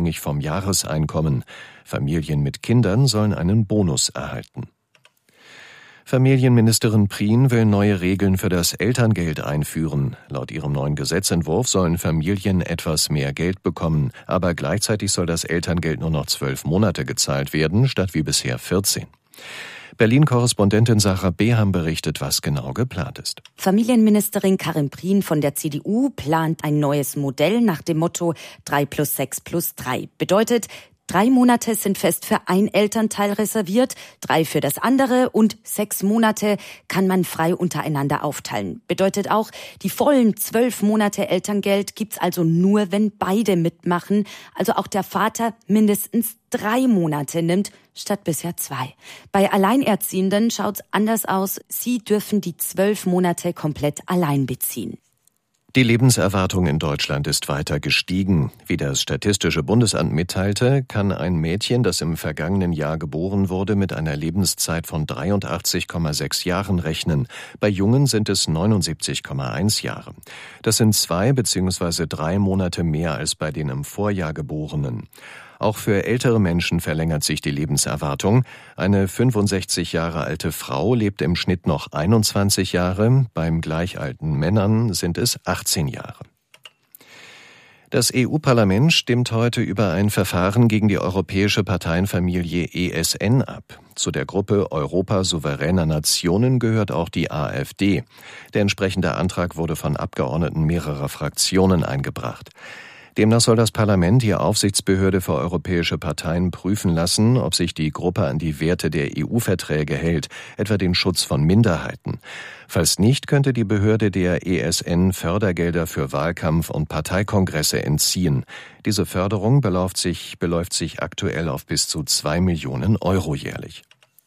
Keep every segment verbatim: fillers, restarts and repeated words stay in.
abhängig vom Jahreseinkommen. Familien mit Kindern sollen einen Bonus erhalten. Familienministerin Prien will neue Regeln für das Elterngeld einführen. Laut ihrem neuen Gesetzentwurf sollen Familien etwas mehr Geld bekommen, aber gleichzeitig soll das Elterngeld nur noch zwölf Monate gezahlt werden, statt wie bisher vierzehn. Berlin-Korrespondentin Sarah Beham berichtet, was genau geplant ist. Familienministerin Karin Prien von der C D U plant ein neues Modell nach dem Motto drei plus sechs plus drei. Bedeutet, drei Monate sind fest für ein Elternteil reserviert, drei für das andere und sechs Monate kann man frei untereinander aufteilen. Bedeutet auch, die vollen zwölf Monate Elterngeld gibt's also nur, wenn beide mitmachen, also auch der Vater mindestens drei Monate nimmt, statt bisher zwei. Bei Alleinerziehenden schaut's anders aus. Sie dürfen die zwölf Monate komplett allein beziehen. Die Lebenserwartung in Deutschland ist weiter gestiegen. Wie das Statistische Bundesamt mitteilte, kann ein Mädchen, das im vergangenen Jahr geboren wurde, mit einer Lebenszeit von dreiundachtzig Komma sechs Jahren rechnen. Bei Jungen sind es neunundsiebzig Komma eins Jahre. Das sind zwei bzw. drei Monate mehr als bei den im Vorjahr Geborenen. Auch für ältere Menschen verlängert sich die Lebenserwartung. Eine fünfundsechzig Jahre alte Frau lebt im Schnitt noch einundzwanzig Jahre, beim gleich alten Männern sind es achtzehn Jahre. Das E U-Parlament stimmt heute über ein Verfahren gegen die europäische Parteienfamilie E S N ab. Zu der Gruppe Europa souveräner Nationen gehört auch die AfD. Der entsprechende Antrag wurde von Abgeordneten mehrerer Fraktionen eingebracht. Demnach soll das Parlament die Aufsichtsbehörde für europäische Parteien prüfen lassen, ob sich die Gruppe an die Werte der E U-Verträge hält, etwa den Schutz von Minderheiten. Falls nicht, könnte die Behörde der E S N Fördergelder für Wahlkampf- und Parteikongresse entziehen. Diese Förderung beläuft sich, beläuft sich aktuell auf bis zu zwei Millionen Euro jährlich.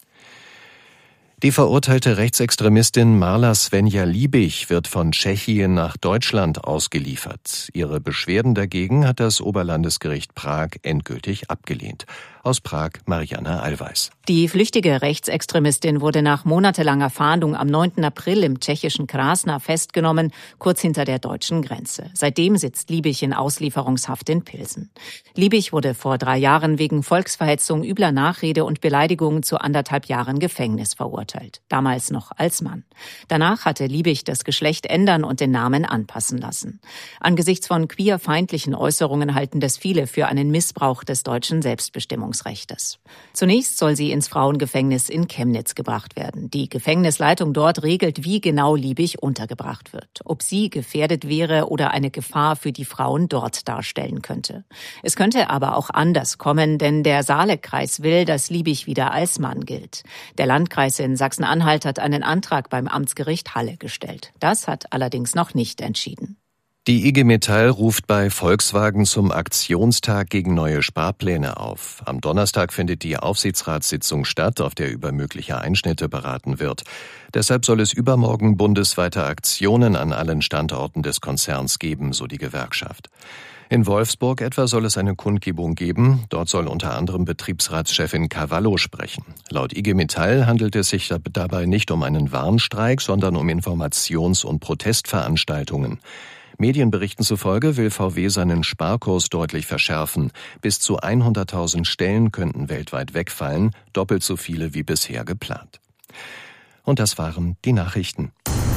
Die verurteilte Rechtsextremistin Marla Svenja Liebig wird von Tschechien nach Deutschland ausgeliefert. Ihre Beschwerden dagegen hat das Oberlandesgericht Prag endgültig abgelehnt. Aus Prag Marianna Allweis. Die flüchtige Rechtsextremistin wurde nach monatelanger Fahndung am neunten April im tschechischen Krasna festgenommen, kurz hinter der deutschen Grenze. Seitdem sitzt Liebig in Auslieferungshaft in Pilsen. Liebig wurde vor drei Jahren wegen Volksverhetzung, übler Nachrede und Beleidigung zu anderthalb Jahren Gefängnis verurteilt. Damals noch als Mann. Danach hatte Liebig das Geschlecht ändern und den Namen anpassen lassen. Angesichts von queerfeindlichen Äußerungen halten das viele für einen Missbrauch des deutschen Selbstbestimmungsrechts. Zunächst soll sie ins Frauengefängnis in Chemnitz gebracht werden. Die Gefängnisleitung dort regelt, wie genau Liebig untergebracht wird. Ob sie gefährdet wäre oder eine Gefahr für die Frauen dort darstellen könnte. Es könnte aber auch anders kommen, denn der Saalekreis will, dass Liebig wieder als Mann gilt. Der Landkreis in Sachsen-Anhalt hat einen Antrag beim Amtsgericht Halle gestellt. Das hat allerdings noch nicht entschieden. Die I G Metall ruft bei Volkswagen zum Aktionstag gegen neue Sparpläne auf. Am Donnerstag findet die Aufsichtsratssitzung statt, auf der über mögliche Einschnitte beraten wird. Deshalb soll es übermorgen bundesweite Aktionen an allen Standorten des Konzerns geben, so die Gewerkschaft. In Wolfsburg etwa soll es eine Kundgebung geben. Dort soll unter anderem Betriebsratschefin Cavallo sprechen. Laut I G Metall handelt es sich dabei nicht um einen Warnstreik, sondern um Informations- und Protestveranstaltungen. Medienberichten zufolge will V W seinen Sparkurs deutlich verschärfen. Bis zu hunderttausend Stellen könnten weltweit wegfallen, doppelt so viele wie bisher geplant. Und das waren die Nachrichten.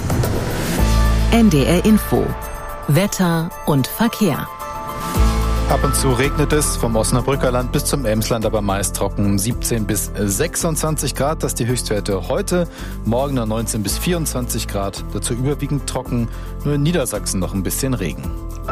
N D R Info. Wetter und Verkehr. Ab und zu regnet es vom Osnabrücker Land bis zum Emsland, aber meist trocken. siebzehn bis sechsundzwanzig Grad, das die Höchstwerte heute. Morgen dann neunzehn bis vierundzwanzig Grad, dazu überwiegend trocken. Nur in Niedersachsen noch ein bisschen Regen.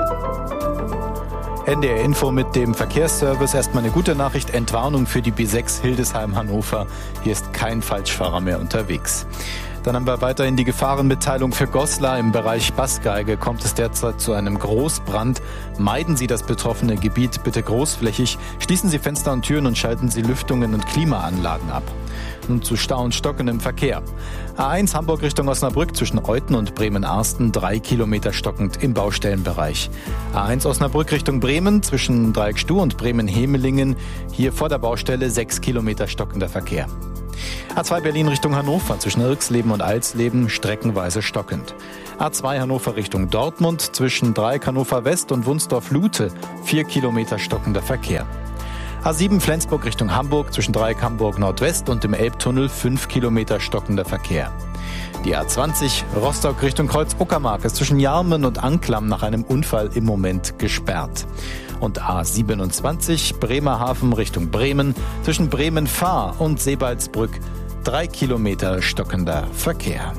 N D R Info mit dem Verkehrsservice. Erstmal eine gute Nachricht, Entwarnung für die B sechs Hildesheim-Hannover. Hier ist kein Falschfahrer mehr unterwegs. Dann haben wir weiterhin die Gefahrenmitteilung für Goslar. Im Bereich Bassgeige kommt es derzeit zu einem Großbrand. Meiden Sie das betroffene Gebiet bitte großflächig. Schließen Sie Fenster und Türen und schalten Sie Lüftungen und Klimaanlagen ab. Nun zu Stau und Stocken im Verkehr. A eins Hamburg Richtung Osnabrück zwischen Euthen und Bremen-Arsten, drei Kilometer stockend im Baustellenbereich. A eins Osnabrück Richtung Bremen zwischen Dreieckstuh und Bremen-Hemelingen, hier vor der Baustelle sechs Kilometer stockender Verkehr. A zwei Berlin Richtung Hannover zwischen Irxleben und Alsleben streckenweise stockend. A zwei Hannover Richtung Dortmund zwischen Dreieck Hannover West und Wunsdorf-Lute vier Kilometer stockender Verkehr. A sieben Flensburg Richtung Hamburg zwischen Dreieck Hamburg Nordwest und dem Elbtunnel fünf Kilometer stockender Verkehr. Die A zwanzig Rostock Richtung Kreuz Uckermark ist zwischen Jarmen und Anklam nach einem Unfall im Moment gesperrt. Und A siebenundzwanzig Bremerhaven Richtung Bremen zwischen Bremen-Fahr und Sebaldsbrück drei Kilometer stockender Verkehr.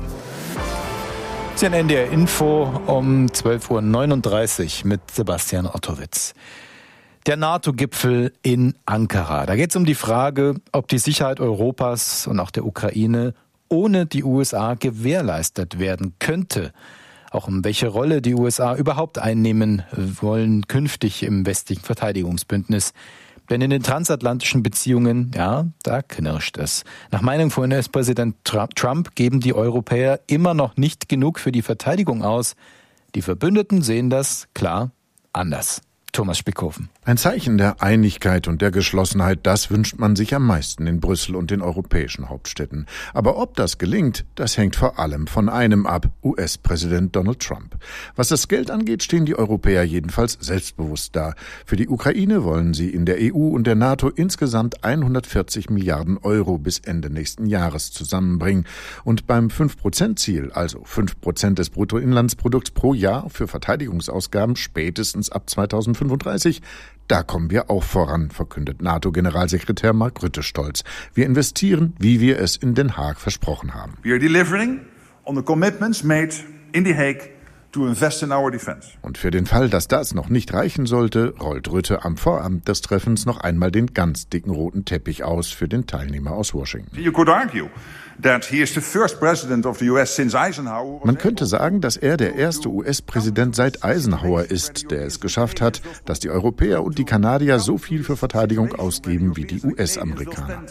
Sie haben N D R Info um zwölf Uhr neununddreißig mit Sebastian Ottowitz. Der NATO-Gipfel in Ankara. Da geht es um die Frage, ob die Sicherheit Europas und auch der Ukraine ohne die U S A gewährleistet werden könnte. Auch um welche Rolle die U S A überhaupt einnehmen wollen künftig im westlichen Verteidigungsbündnis. Denn in den transatlantischen Beziehungen, ja, da knirscht es. Nach Meinung von U S-Präsident Trump geben die Europäer immer noch nicht genug für die Verteidigung aus. Die Verbündeten sehen das klar anders. Thomas Spickhofen. Ein Zeichen der Einigkeit und der Geschlossenheit, das wünscht man sich am meisten in Brüssel und den europäischen Hauptstädten. Aber ob das gelingt, das hängt vor allem von einem ab, U S-Präsident Donald Trump. Was das Geld angeht, stehen die Europäer jedenfalls selbstbewusst da. Für die Ukraine wollen sie in der E U und der NATO insgesamt hundertvierzig Milliarden Euro bis Ende nächsten Jahres zusammenbringen. Und beim fünf Prozent Ziel, also fünf Prozent des Bruttoinlandsprodukts pro Jahr für Verteidigungsausgaben spätestens ab zweitausendfünfunddreißig, da kommen wir auch voran, verkündet NATO-Generalsekretär Mark Rutte stolz. Wir investieren, wie wir es in Den Haag versprochen haben. We are delivering on the commitments made in The Hague to invest in our defense. Und für den Fall, dass das noch nicht reichen sollte, rollt Rutte am Vorabend des Treffens noch einmal den ganz dicken roten Teppich aus für den Teilnehmer aus Washington. You could argue that he is the first president of the U S since Eisenhower. Man könnte sagen, dass er der erste U S-Präsident seit Eisenhower ist, der es geschafft hat, dass die Europäer und die Kanadier so viel für Verteidigung ausgeben wie die U S-Amerikaner.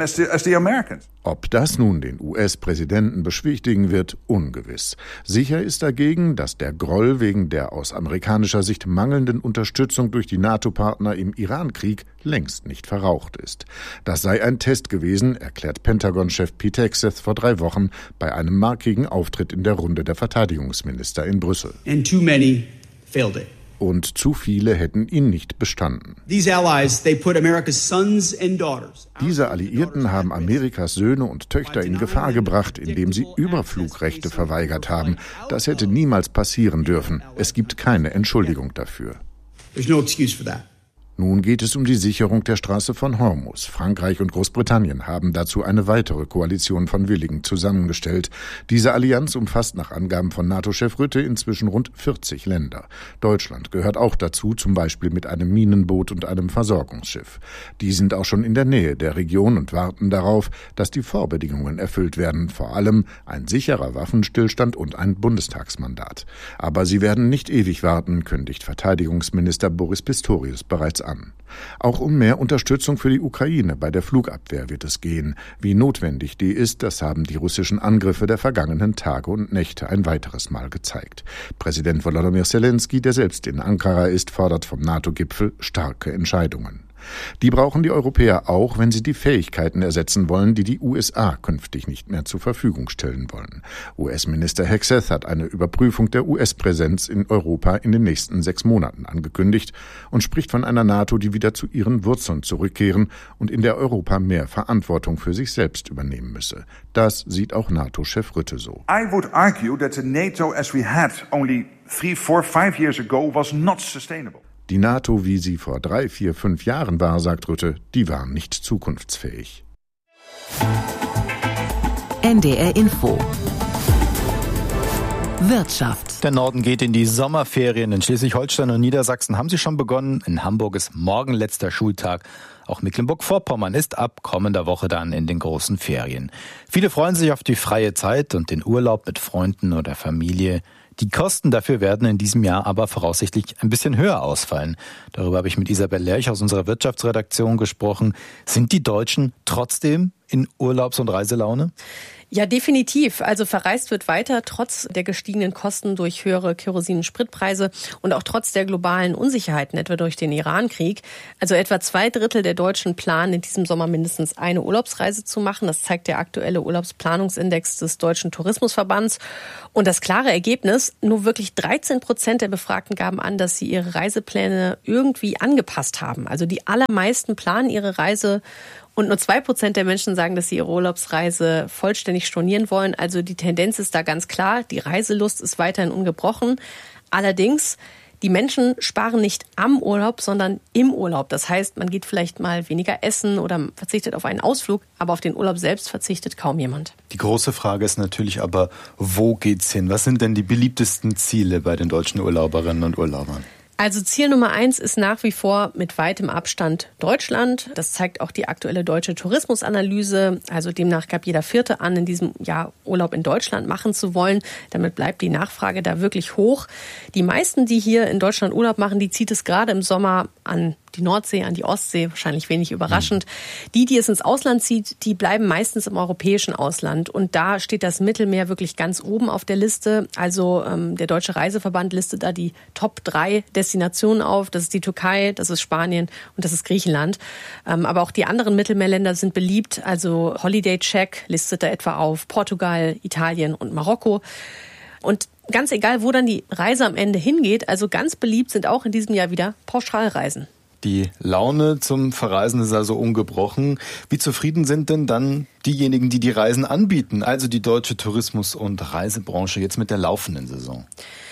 Ob das nun den U S-Präsidenten beschwichtigen wird, ungewiss. Sicher ist dagegen, dass der Groll wegen der aus amerikanischer Sicht mangelnden Unterstützung durch die NATO-Partner im Iran-Krieg längst nicht verraucht ist. Das sei ein Test gewesen, erklärt Pentagon-Chef Pete Hegseth vor drei Wochen bei einem markigen Auftritt in der Runde der Verteidigungsminister in Brüssel. And too many failed it. Und zu viele hätten ihn nicht bestanden. These allies, they put America's sons and daughters. Diese Alliierten haben Amerikas Söhne und Töchter in Gefahr gebracht, indem sie Überflugrechte verweigert haben. Das hätte niemals passieren dürfen. Es gibt keine Entschuldigung dafür. There's no excuse for that. Nun geht es um die Sicherung der Straße von Hormuz. Frankreich und Großbritannien haben dazu eine weitere Koalition von Willigen zusammengestellt. Diese Allianz umfasst nach Angaben von NATO-Chef Rutte inzwischen rund vierzig Länder. Deutschland gehört auch dazu, zum Beispiel mit einem Minenboot und einem Versorgungsschiff. Die sind auch schon in der Nähe der Region und warten darauf, dass die Vorbedingungen erfüllt werden, vor allem ein sicherer Waffenstillstand und ein Bundestagsmandat. Aber sie werden nicht ewig warten, kündigt Verteidigungsminister Boris Pistorius bereits an. An. Auch um mehr Unterstützung für die Ukraine bei der Flugabwehr wird es gehen. Wie notwendig die ist, das haben die russischen Angriffe der vergangenen Tage und Nächte ein weiteres Mal gezeigt. Präsident Volodymyr Zelensky, der selbst in Ankara ist, fordert vom NATO-Gipfel starke Entscheidungen. Die brauchen die Europäer auch, wenn sie die Fähigkeiten ersetzen wollen, die die U S A künftig nicht mehr zur Verfügung stellen wollen. U S-Minister Hegseth hat eine Überprüfung der U S-Präsenz in Europa in den nächsten sechs Monaten angekündigt und spricht von einer NATO, die wieder zu ihren Wurzeln zurückkehren und in der Europa mehr Verantwortung für sich selbst übernehmen müsse. Das sieht auch NATO-Chef Rutte so. I would argue that the NATO as we had only three, four, five years ago was not sustainable. Die NATO, wie sie vor drei, vier, fünf Jahren war, sagt Rutte, die war nicht zukunftsfähig. N D R Info. Wirtschaft. Der Norden geht in die Sommerferien. In Schleswig-Holstein und Niedersachsen haben sie schon begonnen. In Hamburg ist morgen letzter Schultag. Auch Mecklenburg-Vorpommern ist ab kommender Woche dann in den großen Ferien. Viele freuen sich auf die freie Zeit und den Urlaub mit Freunden oder Familie. Die Kosten dafür werden in diesem Jahr aber voraussichtlich ein bisschen höher ausfallen. Darüber habe ich mit Isabel Lerch aus unserer Wirtschaftsredaktion gesprochen. Sind die Deutschen trotzdem in Urlaubs- und Reiselaune? Ja, definitiv. Also verreist wird weiter, trotz der gestiegenen Kosten durch höhere Kerosin- und Spritpreise und auch trotz der globalen Unsicherheiten, etwa durch den Iran-Krieg. Also etwa zwei Drittel der Deutschen planen in diesem Sommer mindestens eine Urlaubsreise zu machen. Das zeigt der aktuelle Urlaubsplanungsindex des Deutschen Tourismusverbands. Und das klare Ergebnis, nur wirklich dreizehn Prozent der Befragten gaben an, dass sie ihre Reisepläne irgendwie angepasst haben. Also die allermeisten planen ihre Reise. Und nur zwei Prozent der Menschen sagen, dass sie ihre Urlaubsreise vollständig stornieren wollen. Also die Tendenz ist da ganz klar. Die Reiselust ist weiterhin ungebrochen. Allerdings, die Menschen sparen nicht am Urlaub, sondern im Urlaub. Das heißt, man geht vielleicht mal weniger essen oder verzichtet auf einen Ausflug, aber auf den Urlaub selbst verzichtet kaum jemand. Die große Frage ist natürlich aber, wo geht's hin? Was sind denn die beliebtesten Ziele bei den deutschen Urlauberinnen und Urlaubern? Also Ziel Nummer eins ist nach wie vor mit weitem Abstand Deutschland. Das zeigt auch die aktuelle deutsche Tourismusanalyse. Also demnach gab jeder Vierte an, in diesem Jahr Urlaub in Deutschland machen zu wollen. Damit bleibt die Nachfrage da wirklich hoch. Die meisten, die hier in Deutschland Urlaub machen, die zieht es gerade im Sommer an die Nordsee, an die Ostsee, wahrscheinlich wenig überraschend. Die, die es ins Ausland zieht, die bleiben meistens im europäischen Ausland. Und da steht das Mittelmeer wirklich ganz oben auf der Liste. Also ähm, der Deutsche Reiseverband listet da die Top drei Destinationen auf. Das ist die Türkei, das ist Spanien und das ist Griechenland. Ähm, aber auch die anderen Mittelmeerländer sind beliebt. Also Holiday Check listet da etwa auf Portugal, Italien und Marokko. Und ganz egal, wo dann die Reise am Ende hingeht, also ganz beliebt sind auch in diesem Jahr wieder Pauschalreisen. Die Laune zum Verreisen ist also ungebrochen. Wie zufrieden sind denn dann diejenigen, die die Reisen anbieten, also die deutsche Tourismus- und Reisebranche jetzt mit der laufenden Saison?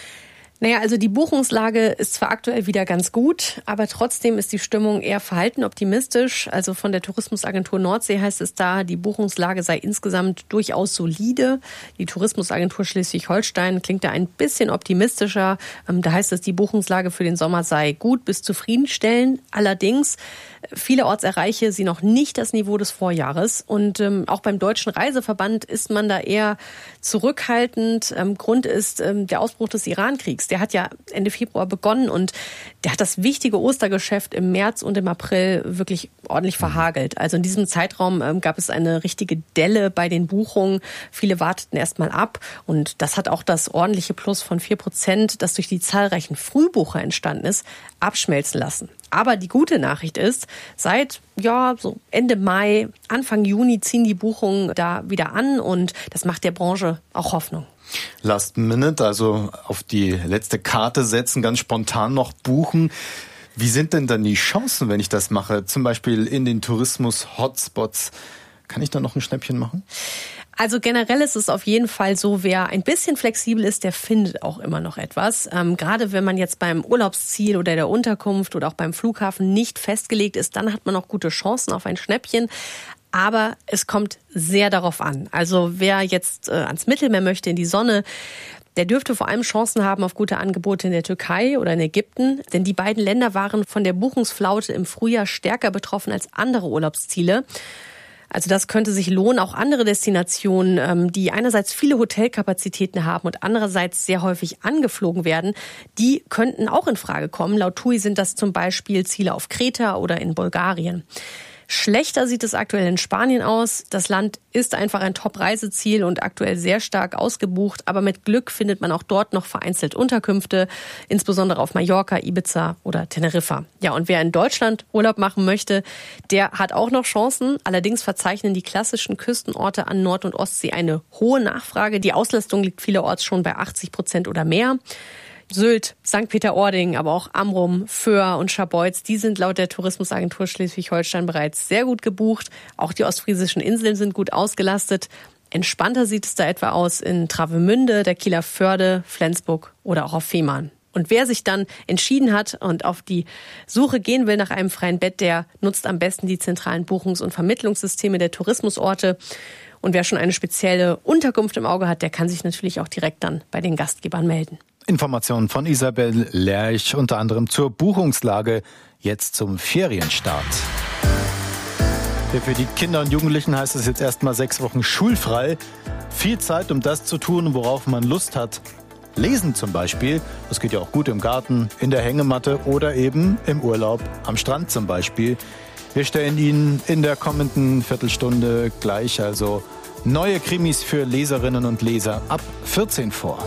Naja, also die Buchungslage ist zwar aktuell wieder ganz gut, aber trotzdem ist die Stimmung eher verhalten optimistisch. Also von der Tourismusagentur Nordsee heißt es da, die Buchungslage sei insgesamt durchaus solide. Die Tourismusagentur Schleswig-Holstein klingt da ein bisschen optimistischer. Da heißt es, die Buchungslage für den Sommer sei gut bis zufriedenstellend. Allerdings, vielerorts erreiche sie noch nicht das Niveau des Vorjahres. Und ähm, auch beim Deutschen Reiseverband ist man da eher zurückhaltend. Ähm, Grund ist ähm, der Ausbruch des Iran-Kriegs. Der hat ja Ende Februar begonnen und der hat das wichtige Ostergeschäft im März und im April wirklich ordentlich verhagelt. Also in diesem Zeitraum ähm, gab es eine richtige Delle bei den Buchungen. Viele warteten erst mal ab und das hat auch das ordentliche Plus von vier Prozent, das durch die zahlreichen Frühbucher entstanden ist, abschmelzen lassen. Aber die gute Nachricht ist, seit ja so Ende Mai, Anfang Juni ziehen die Buchungen da wieder an und das macht der Branche auch Hoffnung. Last Minute, also auf die letzte Karte setzen, ganz spontan noch buchen. Wie sind denn dann die Chancen, wenn ich das mache? Zum Beispiel in den Tourismus-Hotspots. Kann ich da noch ein Schnäppchen machen? Also generell ist es auf jeden Fall so, wer ein bisschen flexibel ist, der findet auch immer noch etwas. Ähm, gerade wenn man jetzt beim Urlaubsziel oder der Unterkunft oder auch beim Flughafen nicht festgelegt ist, dann hat man auch gute Chancen auf ein Schnäppchen. Aber es kommt sehr darauf an. Also wer jetzt äh, ans Mittelmeer möchte, in die Sonne, der dürfte vor allem Chancen haben auf gute Angebote in der Türkei oder in Ägypten. Denn die beiden Länder waren von der Buchungsflaute im Frühjahr stärker betroffen als andere Urlaubsziele. Also das könnte sich lohnen. Auch andere Destinationen, die einerseits viele Hotelkapazitäten haben und andererseits sehr häufig angeflogen werden, die könnten auch in Frage kommen. Laut T U I sind das zum Beispiel Ziele auf Kreta oder in Bulgarien. Schlechter sieht es aktuell in Spanien aus. Das Land ist einfach ein Top-Reiseziel und aktuell sehr stark ausgebucht. Aber mit Glück findet man auch dort noch vereinzelt Unterkünfte, insbesondere auf Mallorca, Ibiza oder Teneriffa. Ja, und wer in Deutschland Urlaub machen möchte, der hat auch noch Chancen. Allerdings verzeichnen die klassischen Küstenorte an Nord- und Ostsee eine hohe Nachfrage. Die Auslastung liegt vielerorts schon bei achtzig Prozent oder mehr. Sylt, Sankt Peter-Ording, aber auch Amrum, Föhr und Scharbeutz, die sind laut der Tourismusagentur Schleswig-Holstein bereits sehr gut gebucht. Auch die ostfriesischen Inseln sind gut ausgelastet. Entspannter sieht es da etwa aus in Travemünde, der Kieler Förde, Flensburg oder auch auf Fehmarn. Und wer sich dann entschieden hat und auf die Suche gehen will nach einem freien Bett, der nutzt am besten die zentralen Buchungs- und Vermittlungssysteme der Tourismusorte. Und wer schon eine spezielle Unterkunft im Auge hat, der kann sich natürlich auch direkt dann bei den Gastgebern melden. Informationen von Isabel Lerch, unter anderem zur Buchungslage, jetzt zum Ferienstart. Für die Kinder und Jugendlichen heißt es jetzt erstmal sechs Wochen schulfrei. Viel Zeit, um das zu tun, worauf man Lust hat. Lesen zum Beispiel, das geht ja auch gut im Garten, in der Hängematte oder eben im Urlaub, am Strand zum Beispiel. Wir stellen Ihnen in der kommenden Viertelstunde gleich also neue Krimis für Leserinnen und Leser ab vierzehn vor.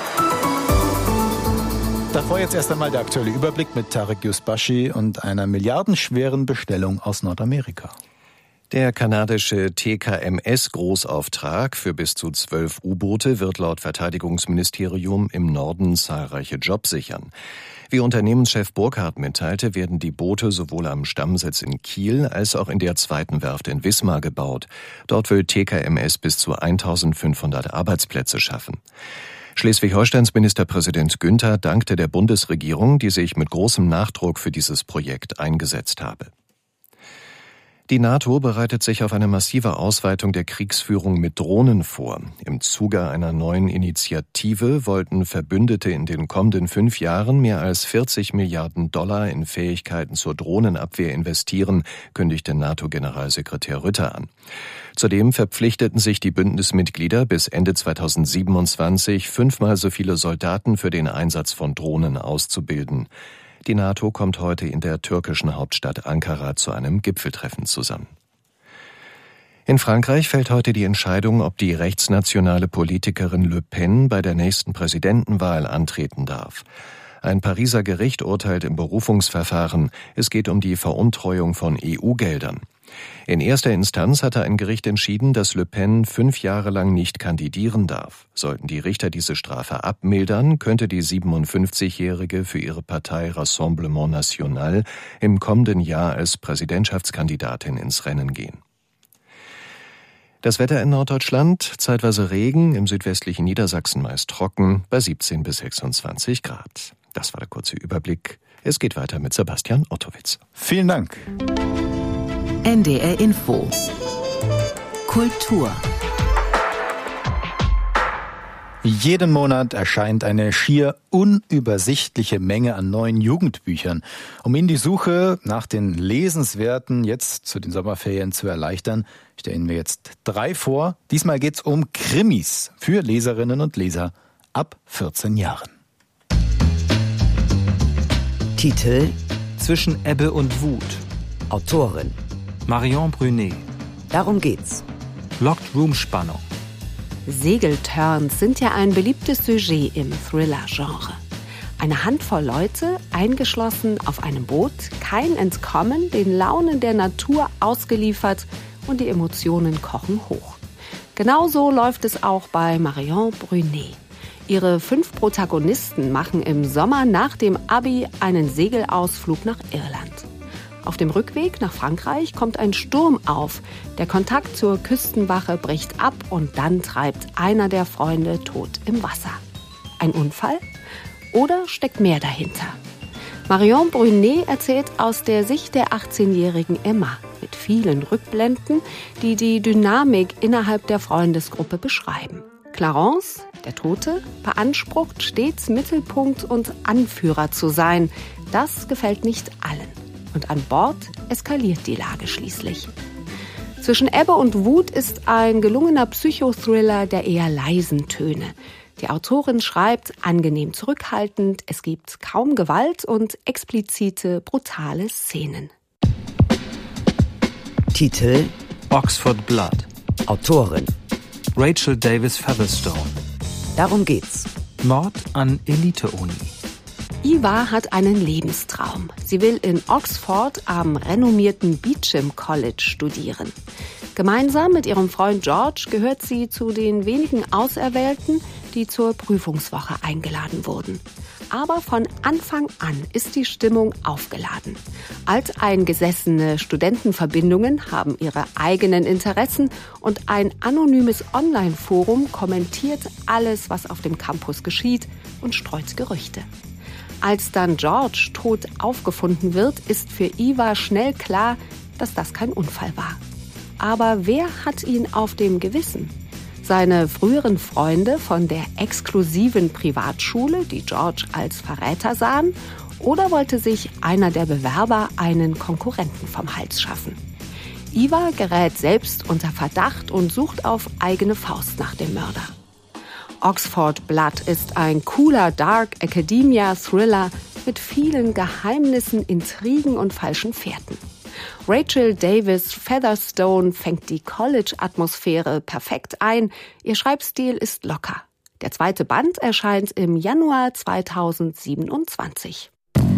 Davor jetzt erst einmal der aktuelle Überblick mit Tarek Yusbashi und einer milliardenschweren Bestellung aus Nordamerika. Der kanadische T K M S-Großauftrag für bis zu zwölf U-Boote wird laut Verteidigungsministerium im Norden zahlreiche Jobs sichern. Wie Unternehmenschef Burkhardt mitteilte, werden die Boote sowohl am Stammsitz in Kiel als auch in der zweiten Werft in Wismar gebaut. Dort will T K M S bis zu eintausendfünfhundert Arbeitsplätze schaffen. Schleswig-Holsteins Ministerpräsident Günther dankte der Bundesregierung, die sich mit großem Nachdruck für dieses Projekt eingesetzt habe. Die NATO bereitet sich auf eine massive Ausweitung der Kriegsführung mit Drohnen vor. Im Zuge einer neuen Initiative wollten Verbündete in den kommenden fünf Jahren mehr als vierzig Milliarden Dollar in Fähigkeiten zur Drohnenabwehr investieren, kündigte NATO-Generalsekretär Rutte an. Zudem verpflichteten sich die Bündnismitglieder bis Ende zweitausendsiebenundzwanzig fünfmal so viele Soldaten für den Einsatz von Drohnen auszubilden. Die NATO kommt heute in der türkischen Hauptstadt Ankara zu einem Gipfeltreffen zusammen. In Frankreich fällt heute die Entscheidung, ob die rechtsnationale Politikerin Le Pen bei der nächsten Präsidentenwahl antreten darf. Ein Pariser Gericht urteilt im Berufungsverfahren, es geht um die Veruntreuung von E U-Geldern. In erster Instanz hatte ein Gericht entschieden, dass Le Pen fünf Jahre lang nicht kandidieren darf. Sollten die Richter diese Strafe abmildern, könnte die siebenundfünfzigjährige für ihre Partei Rassemblement National im kommenden Jahr als Präsidentschaftskandidatin ins Rennen gehen. Das Wetter in Norddeutschland, zeitweise Regen, im südwestlichen Niedersachsen meist trocken, bei siebzehn bis sechsundzwanzig Grad. Das war der kurze Überblick. Es geht weiter mit Sebastian Ottowitz. Vielen Dank. N D R Info. Kultur. Jeden Monat erscheint eine schier unübersichtliche Menge an neuen Jugendbüchern. Um Ihnen die Suche nach den Lesenswerten jetzt zu den Sommerferien zu erleichtern, stellen wir jetzt drei vor. Diesmal geht's um Krimis für Leserinnen und Leser ab vierzehn Jahren. Titel: Zwischen Ebbe und Wut. Autorin: Marion Brunet. Darum geht's. Locked-Room-Spannung. Segelturns sind ja ein beliebtes Sujet im Thriller-Genre. Eine Handvoll Leute, eingeschlossen auf einem Boot, kein Entkommen, den Launen der Natur ausgeliefert und die Emotionen kochen hoch. Genauso läuft es auch bei Marion Brunet. Ihre fünf Protagonisten machen im Sommer nach dem Abi einen Segelausflug nach Irland. Auf dem Rückweg nach Frankreich kommt ein Sturm auf. Der Kontakt zur Küstenwache bricht ab und dann treibt einer der Freunde tot im Wasser. Ein Unfall? Oder steckt mehr dahinter? Marion Brunet erzählt aus der Sicht der achtzehnjährigen Emma mit vielen Rückblenden, die die Dynamik innerhalb der Freundesgruppe beschreiben. Clarence, der Tote, beansprucht stets Mittelpunkt und Anführer zu sein. Das gefällt nicht allen. Und an Bord eskaliert die Lage schließlich. Zwischen Ebbe und Wut ist ein gelungener Psychothriller der eher leisen Töne. Die Autorin schreibt angenehm zurückhaltend, es gibt kaum Gewalt und explizite, brutale Szenen. Titel: Oxford Blood. Autorin: Rachel Davis Featherstone. Darum geht's. Mord an Elite-Uni. Eva hat einen Lebenstraum. Sie will in Oxford am renommierten Beauchamp College studieren. Gemeinsam mit ihrem Freund George gehört sie zu den wenigen Auserwählten, die zur Prüfungswoche eingeladen wurden. Aber von Anfang an ist die Stimmung aufgeladen. Alteingesessene Studentenverbindungen haben ihre eigenen Interessen und ein anonymes Online-Forum kommentiert alles, was auf dem Campus geschieht und streut Gerüchte. Als dann George tot aufgefunden wird, ist für Eva schnell klar, dass das kein Unfall war. Aber wer hat ihn auf dem Gewissen? Seine früheren Freunde von der exklusiven Privatschule, die George als Verräter sahen, oder wollte sich einer der Bewerber einen Konkurrenten vom Hals schaffen? Eva gerät selbst unter Verdacht und sucht auf eigene Faust nach dem Mörder. Oxford Blood ist ein cooler Dark Academia Thriller mit vielen Geheimnissen, Intrigen und falschen Fährten. Rachel Davis Featherstone fängt die College-Atmosphäre perfekt ein. Ihr Schreibstil ist locker. Der zweite Band erscheint im Januar zweitausendsiebenundzwanzig.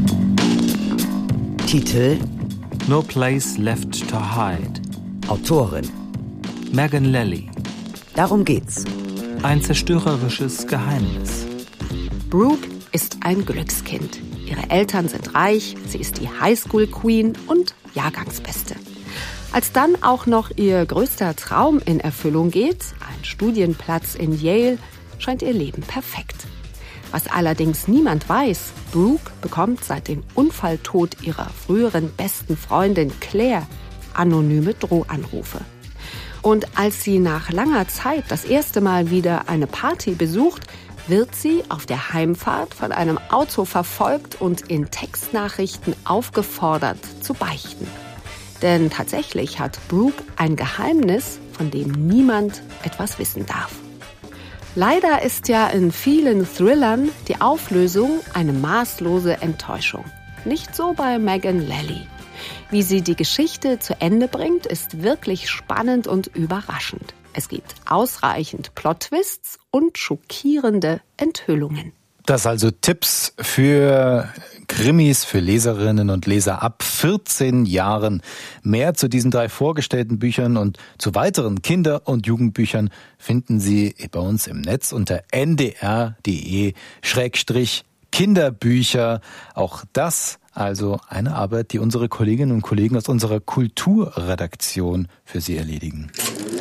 Titel: No Place Left to Hide. Autorin: Megan Lally. Darum geht's. Ein zerstörerisches Geheimnis. Brooke ist ein Glückskind. Ihre Eltern sind reich, sie ist die Highschool-Queen und Jahrgangsbeste. Als dann auch noch ihr größter Traum in Erfüllung geht, ein Studienplatz in Yale, scheint ihr Leben perfekt. Was allerdings niemand weiß, Brooke bekommt seit dem Unfalltod ihrer früheren besten Freundin Claire anonyme Drohanrufe. Und als sie nach langer Zeit das erste Mal wieder eine Party besucht, wird sie auf der Heimfahrt von einem Auto verfolgt und in Textnachrichten aufgefordert zu beichten. Denn tatsächlich hat Brooke ein Geheimnis, von dem niemand etwas wissen darf. Leider ist ja in vielen Thrillern die Auflösung eine maßlose Enttäuschung. Nicht so bei Megan Lally. Wie sie die Geschichte zu Ende bringt, ist wirklich spannend und überraschend. Es gibt ausreichend Plot-Twists und schockierende Enthüllungen. Das also Tipps für Krimis, für Leserinnen und Leser ab vierzehn Jahren. Mehr zu diesen drei vorgestellten Büchern und zu weiteren Kinder- und Jugendbüchern finden Sie bei uns im Netz unter n d r punkt d e Schrägstrich Kinderbücher. Auch das also eine Arbeit, die unsere Kolleginnen und Kollegen aus unserer Kulturredaktion für Sie erledigen.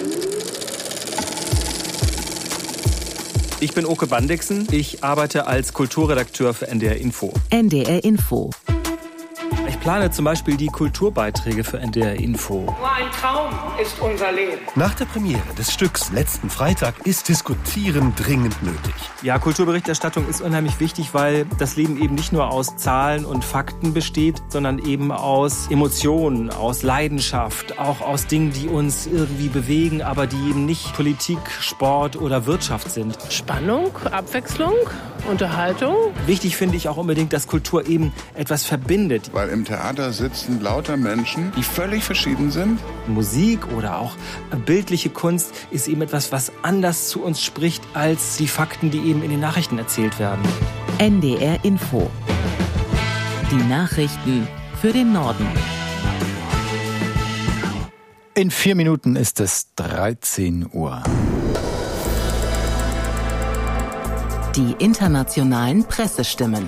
Ich bin Oke Bandixen. Ich arbeite als Kulturredakteur für N D R Info. N D R Info. Ich plane zum Beispiel die Kulturbeiträge für N D R Info. Nur ein Traum ist unser Leben. Nach der Premiere des Stücks letzten Freitag ist Diskutieren dringend nötig. Ja, Kulturberichterstattung ist unheimlich wichtig, weil das Leben eben nicht nur aus Zahlen und Fakten besteht, sondern eben aus Emotionen, aus Leidenschaft, auch aus Dingen, die uns irgendwie bewegen, aber die eben nicht Politik, Sport oder Wirtschaft sind. Spannung, Abwechslung, Unterhaltung. Wichtig finde ich auch unbedingt, dass Kultur eben etwas verbindet. Weil im Theater sitzen lauter Menschen, die völlig verschieden sind. Musik oder auch bildliche Kunst ist eben etwas, was anders zu uns spricht als die Fakten, die eben in den Nachrichten erzählt werden. N D R Info. Die Nachrichten für den Norden. In vier Minuten ist es dreizehn Uhr. Die internationalen Pressestimmen.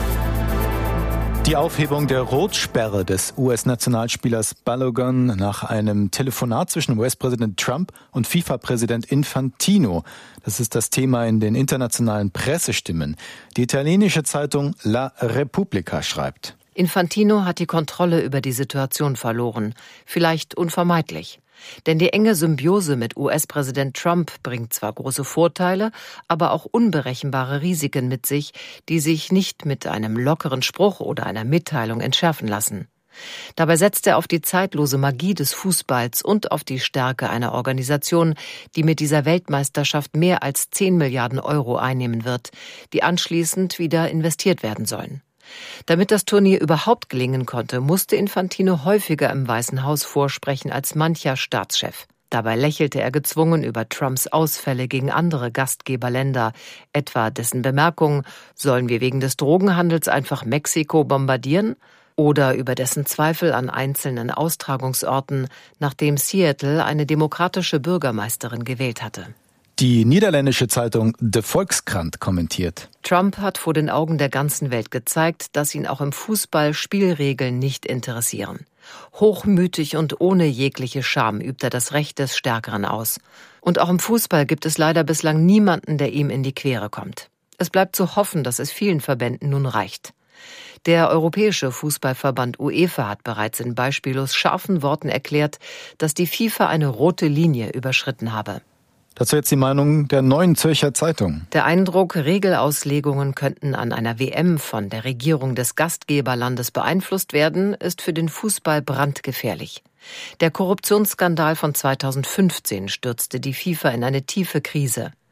Die Aufhebung der Rotsperre des U S-Nationalspielers Balogun nach einem Telefonat zwischen U S-Präsident Trump und FIFA-Präsident Infantino. Das ist das Thema in den internationalen Pressestimmen. Die italienische Zeitung La Repubblica schreibt: Infantino hat die Kontrolle über die Situation verloren. Vielleicht unvermeidlich. Denn die enge Symbiose mit U S-Präsident Trump bringt zwar große Vorteile, aber auch unberechenbare Risiken mit sich, die sich nicht mit einem lockeren Spruch oder einer Mitteilung entschärfen lassen. Dabei setzt er auf die zeitlose Magie des Fußballs und auf die Stärke einer Organisation, die mit dieser Weltmeisterschaft mehr als zehn Milliarden Euro einnehmen wird, die anschließend wieder investiert werden sollen. Damit das Turnier überhaupt gelingen konnte, musste Infantino häufiger im Weißen Haus vorsprechen als mancher Staatschef. Dabei lächelte er gezwungen über Trumps Ausfälle gegen andere Gastgeberländer, etwa dessen Bemerkung, sollen wir wegen des Drogenhandels einfach Mexiko bombardieren? Oder über dessen Zweifel an einzelnen Austragungsorten, nachdem Seattle eine demokratische Bürgermeisterin gewählt hatte. Die niederländische Zeitung De Volkskrant kommentiert: Trump hat vor den Augen der ganzen Welt gezeigt, dass ihn auch im Fußball Spielregeln nicht interessieren. Hochmütig und ohne jegliche Scham übt er das Recht des Stärkeren aus. Und auch im Fußball gibt es leider bislang niemanden, der ihm in die Quere kommt. Es bleibt zu hoffen, dass es vielen Verbänden nun reicht. Der Europäische Fußballverband UEFA hat bereits in beispiellos scharfen Worten erklärt, dass die FIFA eine rote Linie überschritten habe. Dazu jetzt die Meinung der Neuen Zürcher Zeitung. Der Eindruck, Regelauslegungen könnten an einer W M von der Regierung des Gastgeberlandes beeinflusst werden, ist für den Fußball brandgefährlich. Der Korruptionsskandal von zweitausendfünfzehn stürzte die FIFA in eine tiefe Krise.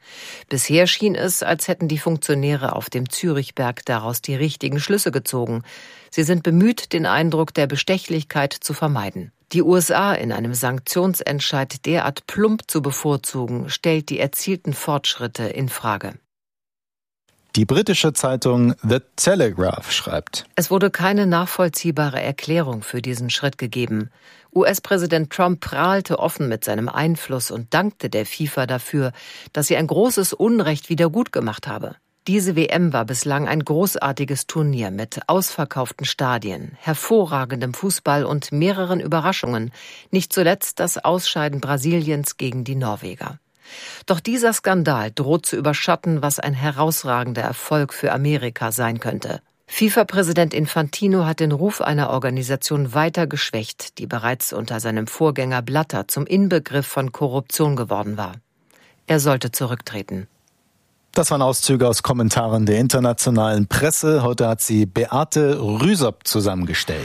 Bisher schien es, als hätten die Funktionäre auf dem Zürichberg daraus die richtigen Schlüsse gezogen. Sie sind bemüht, den Eindruck der Bestechlichkeit zu vermeiden. Die U S A in einem Sanktionsentscheid derart plump zu bevorzugen, stellt die erzielten Fortschritte in Frage. Die britische Zeitung The Telegraph schreibt: Es wurde keine nachvollziehbare Erklärung für diesen Schritt gegeben. U S-Präsident Trump prahlte offen mit seinem Einfluss und dankte der FIFA dafür, dass sie ein großes Unrecht wiedergutgemacht habe. Diese W M war bislang ein großartiges Turnier mit ausverkauften Stadien, hervorragendem Fußball und mehreren Überraschungen, nicht zuletzt das Ausscheiden Brasiliens gegen die Norweger. Doch dieser Skandal droht zu überschatten, was ein herausragender Erfolg für Amerika sein könnte. FIFA-Präsident Infantino hat den Ruf einer Organisation weiter geschwächt, die bereits unter seinem Vorgänger Blatter zum Inbegriff von Korruption geworden war. Er sollte zurücktreten. Das waren Auszüge aus Kommentaren der internationalen Presse. Heute hat sie Beate Rüsop zusammengestellt.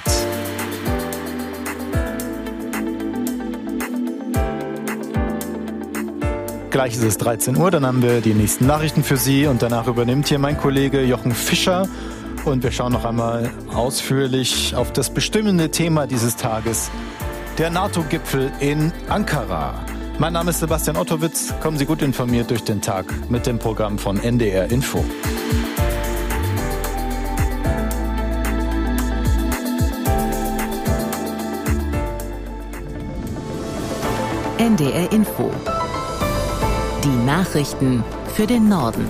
Gleich ist es dreizehn Uhr, dann haben wir die nächsten Nachrichten für Sie und danach übernimmt hier mein Kollege Jochen Fischer. Und wir schauen noch einmal ausführlich auf das bestimmende Thema dieses Tages, der NATO-Gipfel in Ankara. Mein Name ist Sebastian Ottowitz. Kommen Sie gut informiert durch den Tag mit dem Programm von N D R Info. N D R Info. Die Nachrichten für den Norden.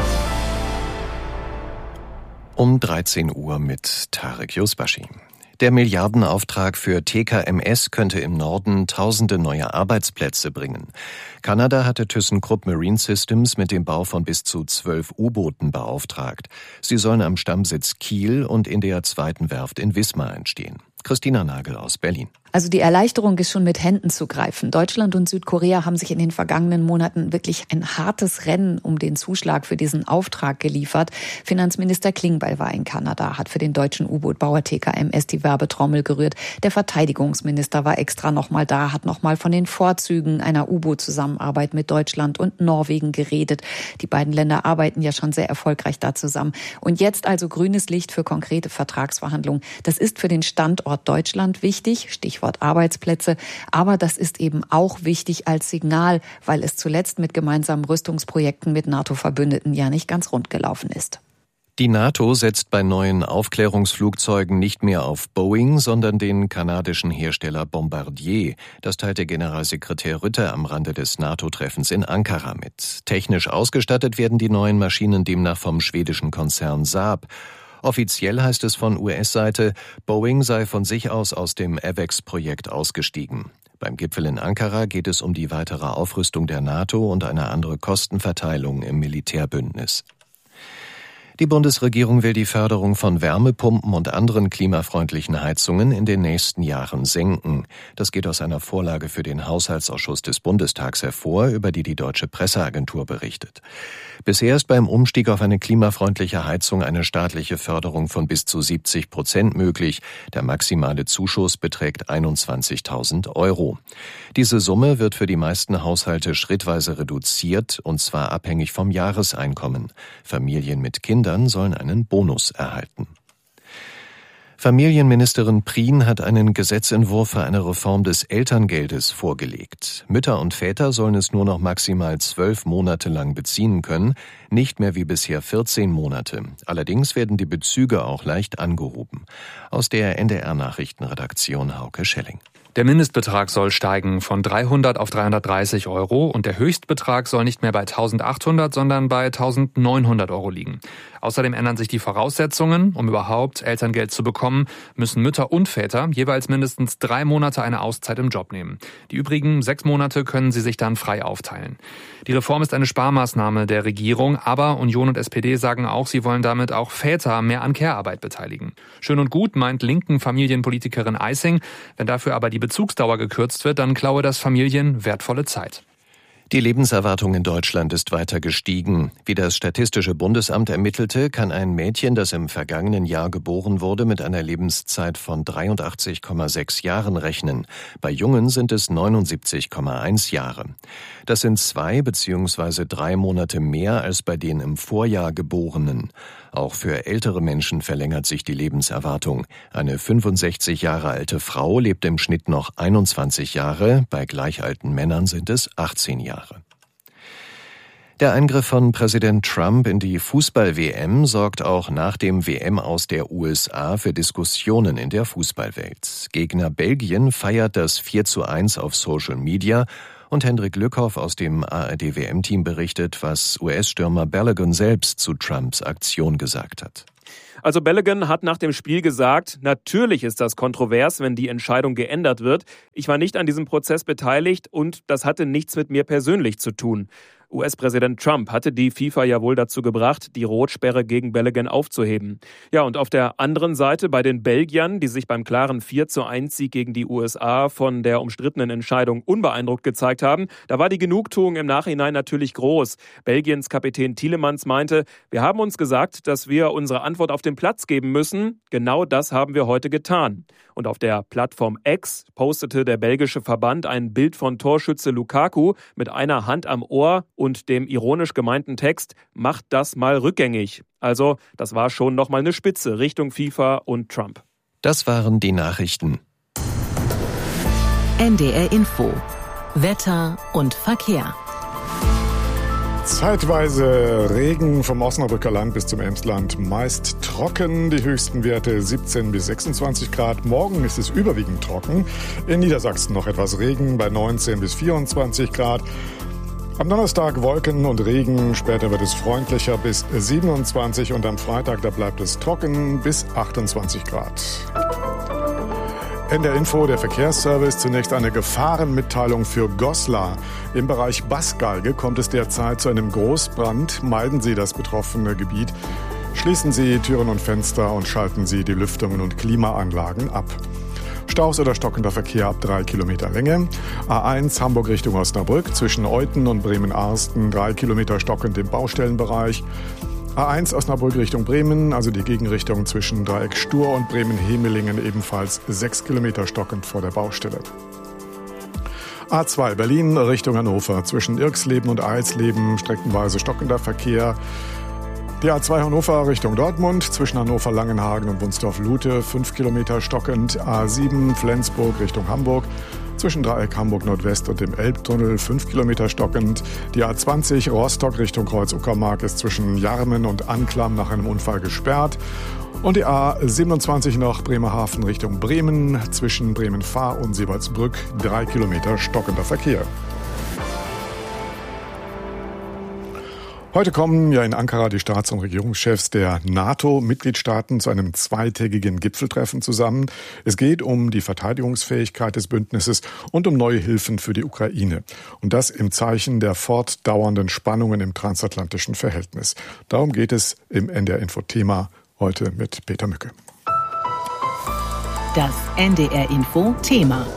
Um dreizehn Uhr mit Tarek Yusbashi. Der Milliardenauftrag für T K M S könnte im Norden tausende neue Arbeitsplätze bringen. Kanada hatte ThyssenKrupp Marine Systems mit dem Bau von bis zu zwölf U-Booten beauftragt. Sie sollen am Stammsitz Kiel und in der zweiten Werft in Wismar entstehen. Christina Nagel aus Berlin. Also die Erleichterung ist schon mit Händen zu greifen. Deutschland und Südkorea haben sich in den vergangenen Monaten wirklich ein hartes Rennen um den Zuschlag für diesen Auftrag geliefert. Finanzminister Klingbeil war in Kanada, hat für den deutschen U-Boot-Bauer T K M S die Werbetrommel gerührt. Der Verteidigungsminister war extra nochmal da, hat nochmal von den Vorzügen einer U-Boot-Zusammenarbeit mit Deutschland und Norwegen geredet. Die beiden Länder arbeiten ja schon sehr erfolgreich da zusammen. Und jetzt also grünes Licht für konkrete Vertragsverhandlungen. Das ist für den Standort Deutschland wichtig, Stichwort Arbeitsplätze, aber das ist eben auch wichtig als Signal, weil es zuletzt mit gemeinsamen Rüstungsprojekten mit NATO-Verbündeten ja nicht ganz rund gelaufen ist. Die NATO setzt bei neuen Aufklärungsflugzeugen nicht mehr auf Boeing, sondern den kanadischen Hersteller Bombardier. Das teilte Generalsekretär Rutte am Rande des NATO-Treffens in Ankara mit. Technisch ausgestattet werden die neuen Maschinen demnach vom schwedischen Konzern Saab. Offiziell heißt es von U S-Seite, Boeing sei von sich aus aus dem A V E X-Projekt ausgestiegen. Beim Gipfel in Ankara geht es um die weitere Aufrüstung der NATO und eine andere Kostenverteilung im Militärbündnis. Die Bundesregierung will die Förderung von Wärmepumpen und anderen klimafreundlichen Heizungen in den nächsten Jahren senken. Das geht aus einer Vorlage für den Haushaltsausschuss des Bundestags hervor, über die die Deutsche Presseagentur berichtet. Bisher ist beim Umstieg auf eine klimafreundliche Heizung eine staatliche Förderung von bis zu siebzig Prozent möglich. Der maximale Zuschuss beträgt einundzwanzigtausend Euro. Diese Summe wird für die meisten Haushalte schrittweise reduziert, und zwar abhängig vom Jahreseinkommen. Familien mit Kindern sollen einen Bonus erhalten. Familienministerin Prien hat einen Gesetzentwurf für eine Reform des Elterngeldes vorgelegt. Mütter und Väter sollen es nur noch maximal zwölf Monate lang beziehen können, nicht mehr wie bisher vierzehn Monate. Allerdings werden die Bezüge auch leicht angehoben. Aus der N D R-Nachrichtenredaktion Hauke Schelling. Der Mindestbetrag soll steigen von dreihundert auf dreihundertdreißig Euro und der Höchstbetrag soll nicht mehr bei eintausendachthundert, sondern bei eintausendneunhundert Euro liegen. Außerdem ändern sich die Voraussetzungen. Um überhaupt Elterngeld zu bekommen, müssen Mütter und Väter jeweils mindestens drei Monate eine Auszeit im Job nehmen. Die übrigen sechs Monate können sie sich dann frei aufteilen. Die Reform ist eine Sparmaßnahme der Regierung, aber Union und S P D sagen auch, sie wollen damit auch Väter mehr an Care-Arbeit beteiligen. Schön und gut, meint linken Familienpolitikerin Eising. Wenn dafür aber die Bezugsdauer gekürzt wird, dann klaue das Familien wertvolle Zeit. Die Lebenserwartung in Deutschland ist weiter gestiegen. Wie das Statistische Bundesamt ermittelte, kann ein Mädchen, das im vergangenen Jahr geboren wurde, mit einer Lebenszeit von dreiundachtzig Komma sechs Jahren rechnen. Bei Jungen sind es neunundsiebzig Komma eins Jahre. Das sind zwei bzw. drei Monate mehr als bei den im Vorjahr Geborenen. Auch für ältere Menschen verlängert sich die Lebenserwartung. Eine fünfundsechzig Jahre alte Frau lebt im Schnitt noch einundzwanzig Jahre, bei gleich alten Männern sind es achtzehn Jahre. Der Eingriff von Präsident Trump in die Fußball-W M sorgt auch nach dem W M-Aus der U S A für Diskussionen in der Fußballwelt. Gegner Belgien feiert das vier zu eins auf Social Media und Hendrik Lückhoff aus dem A R D-W M-Team berichtet, was U S-Stürmer Balogun selbst zu Trumps Aktion gesagt hat. Also Balogun hat nach dem Spiel gesagt, natürlich ist das kontrovers, wenn die Entscheidung geändert wird. Ich war nicht an diesem Prozess beteiligt und das hatte nichts mit mir persönlich zu tun. U S-Präsident Trump hatte die FIFA ja wohl dazu gebracht, die Rotsperre gegen Balogun aufzuheben. Ja, und auf der anderen Seite bei den Belgiern, die sich beim klaren vier zu eins Sieg gegen die U S A von der umstrittenen Entscheidung unbeeindruckt gezeigt haben, da war die Genugtuung im Nachhinein natürlich groß. Belgiens Kapitän Tielemans meinte, wir haben uns gesagt, dass wir unsere Antwort auf den Platz geben müssen. Genau das haben wir heute getan. Und auf der Plattform X postete der belgische Verband ein Bild von Torschütze Lukaku mit einer Hand am Ohr und dem ironisch gemeinten Text, macht das mal rückgängig. Also, das war schon nochmal eine Spitze Richtung FIFA und Trump. Das waren die Nachrichten. N D R Info. Wetter und Verkehr. Zeitweise Regen vom Osnabrücker Land bis zum Emsland, meist trocken, die höchsten Werte siebzehn bis sechsundzwanzig Grad. Morgen ist es überwiegend trocken. In Niedersachsen noch etwas Regen bei neunzehn bis vierundzwanzig Grad. Am Donnerstag Wolken und Regen, später wird es freundlicher bis siebenundzwanzig und am Freitag, da bleibt es trocken bis achtundzwanzig Grad. In der Info der Verkehrsservice zunächst eine Gefahrenmitteilung für Goslar. Im Bereich Baßgeige kommt es derzeit zu einem Großbrand. Meiden Sie das betroffene Gebiet. Schließen Sie Türen und Fenster und schalten Sie die Lüftungen und Klimaanlagen ab. Staus oder stockender Verkehr ab drei Kilometer Länge. A eins Hamburg Richtung Osnabrück zwischen Euthen und Bremen-Arsten drei Kilometer stockend im Baustellenbereich. A eins Osnabrück Richtung Bremen, also die Gegenrichtung zwischen Dreieck Stur und Bremen-Hemelingen ebenfalls sechs Kilometer stockend vor der Baustelle. A zwei Berlin Richtung Hannover zwischen Irxleben und Eisleben streckenweise stockender Verkehr. Die A zwei Hannover Richtung Dortmund zwischen Hannover-Langenhagen und Wunsdorf-Lute fünf Kilometer stockend. A sieben Flensburg Richtung Hamburg zwischen Dreieck Hamburg Nordwest und dem Elbtunnel fünf Kilometer stockend. Die A zwanzig Rostock Richtung Kreuz-Uckermark ist zwischen Jarmen und Anklam nach einem Unfall gesperrt. Und die A siebenundzwanzig noch Bremerhaven Richtung Bremen zwischen Bremen-Fahr und Seeboldsbrück drei Kilometer stockender Verkehr. Heute kommen ja in Ankara die Staats- und Regierungschefs der NATO-Mitgliedstaaten zu einem zweitägigen Gipfeltreffen zusammen. Es geht um die Verteidigungsfähigkeit des Bündnisses und um neue Hilfen für die Ukraine. Und das im Zeichen der fortdauernden Spannungen im transatlantischen Verhältnis. Darum geht es im N D R-Info-Thema heute mit Peter Mücke. Das N D R-Info-Thema.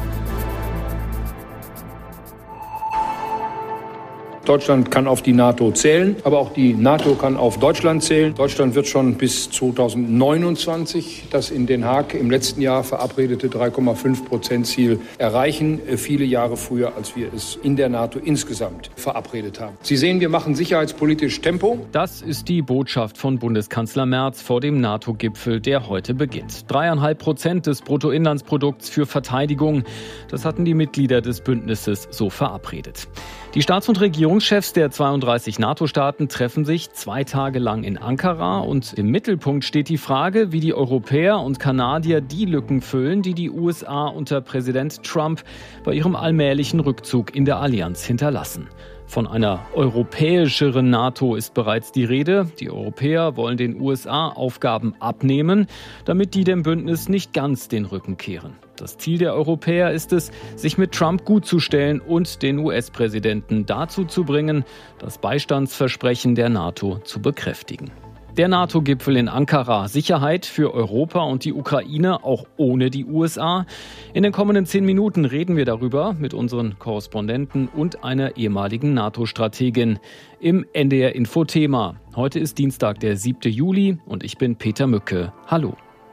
Deutschland kann auf die NATO zählen, aber auch die NATO kann auf Deutschland zählen. Deutschland wird schon bis zweitausendneunundzwanzig das in Den Haag im letzten Jahr verabredete drei Komma fünf Prozent Ziel erreichen. Viele Jahre früher, als wir es in der NATO insgesamt verabredet haben. Sie sehen, wir machen sicherheitspolitisch Tempo. Das ist die Botschaft von Bundeskanzler Merz vor dem NATO-Gipfel, der heute beginnt. Dreieinhalb Prozent des Bruttoinlandsprodukts für Verteidigung. Das hatten die Mitglieder des Bündnisses so verabredet. Die Staats- und Regierungschefs der zweiunddreißig NATO-Staaten treffen sich zwei Tage lang in Ankara und im Mittelpunkt steht die Frage, wie die Europäer und Kanadier die Lücken füllen, die die U S A unter Präsident Trump bei ihrem allmählichen Rückzug in der Allianz hinterlassen. Von einer europäischeren NATO ist bereits die Rede. Die Europäer wollen den U S A Aufgaben abnehmen, damit die dem Bündnis nicht ganz den Rücken kehren. Das Ziel der Europäer ist es, sich mit Trump gutzustellen und den U S-Präsidenten dazu zu bringen, das Beistandsversprechen der NATO zu bekräftigen. Der NATO-Gipfel in Ankara. Sicherheit für Europa und die Ukraine, auch ohne die U S A. In den kommenden zehn Minuten reden wir darüber mit unseren Korrespondenten und einer ehemaligen NATO-Strategin im N D R-Info-Thema. Heute ist Dienstag, der siebten Juli und ich bin Peter Mücke. Hallo.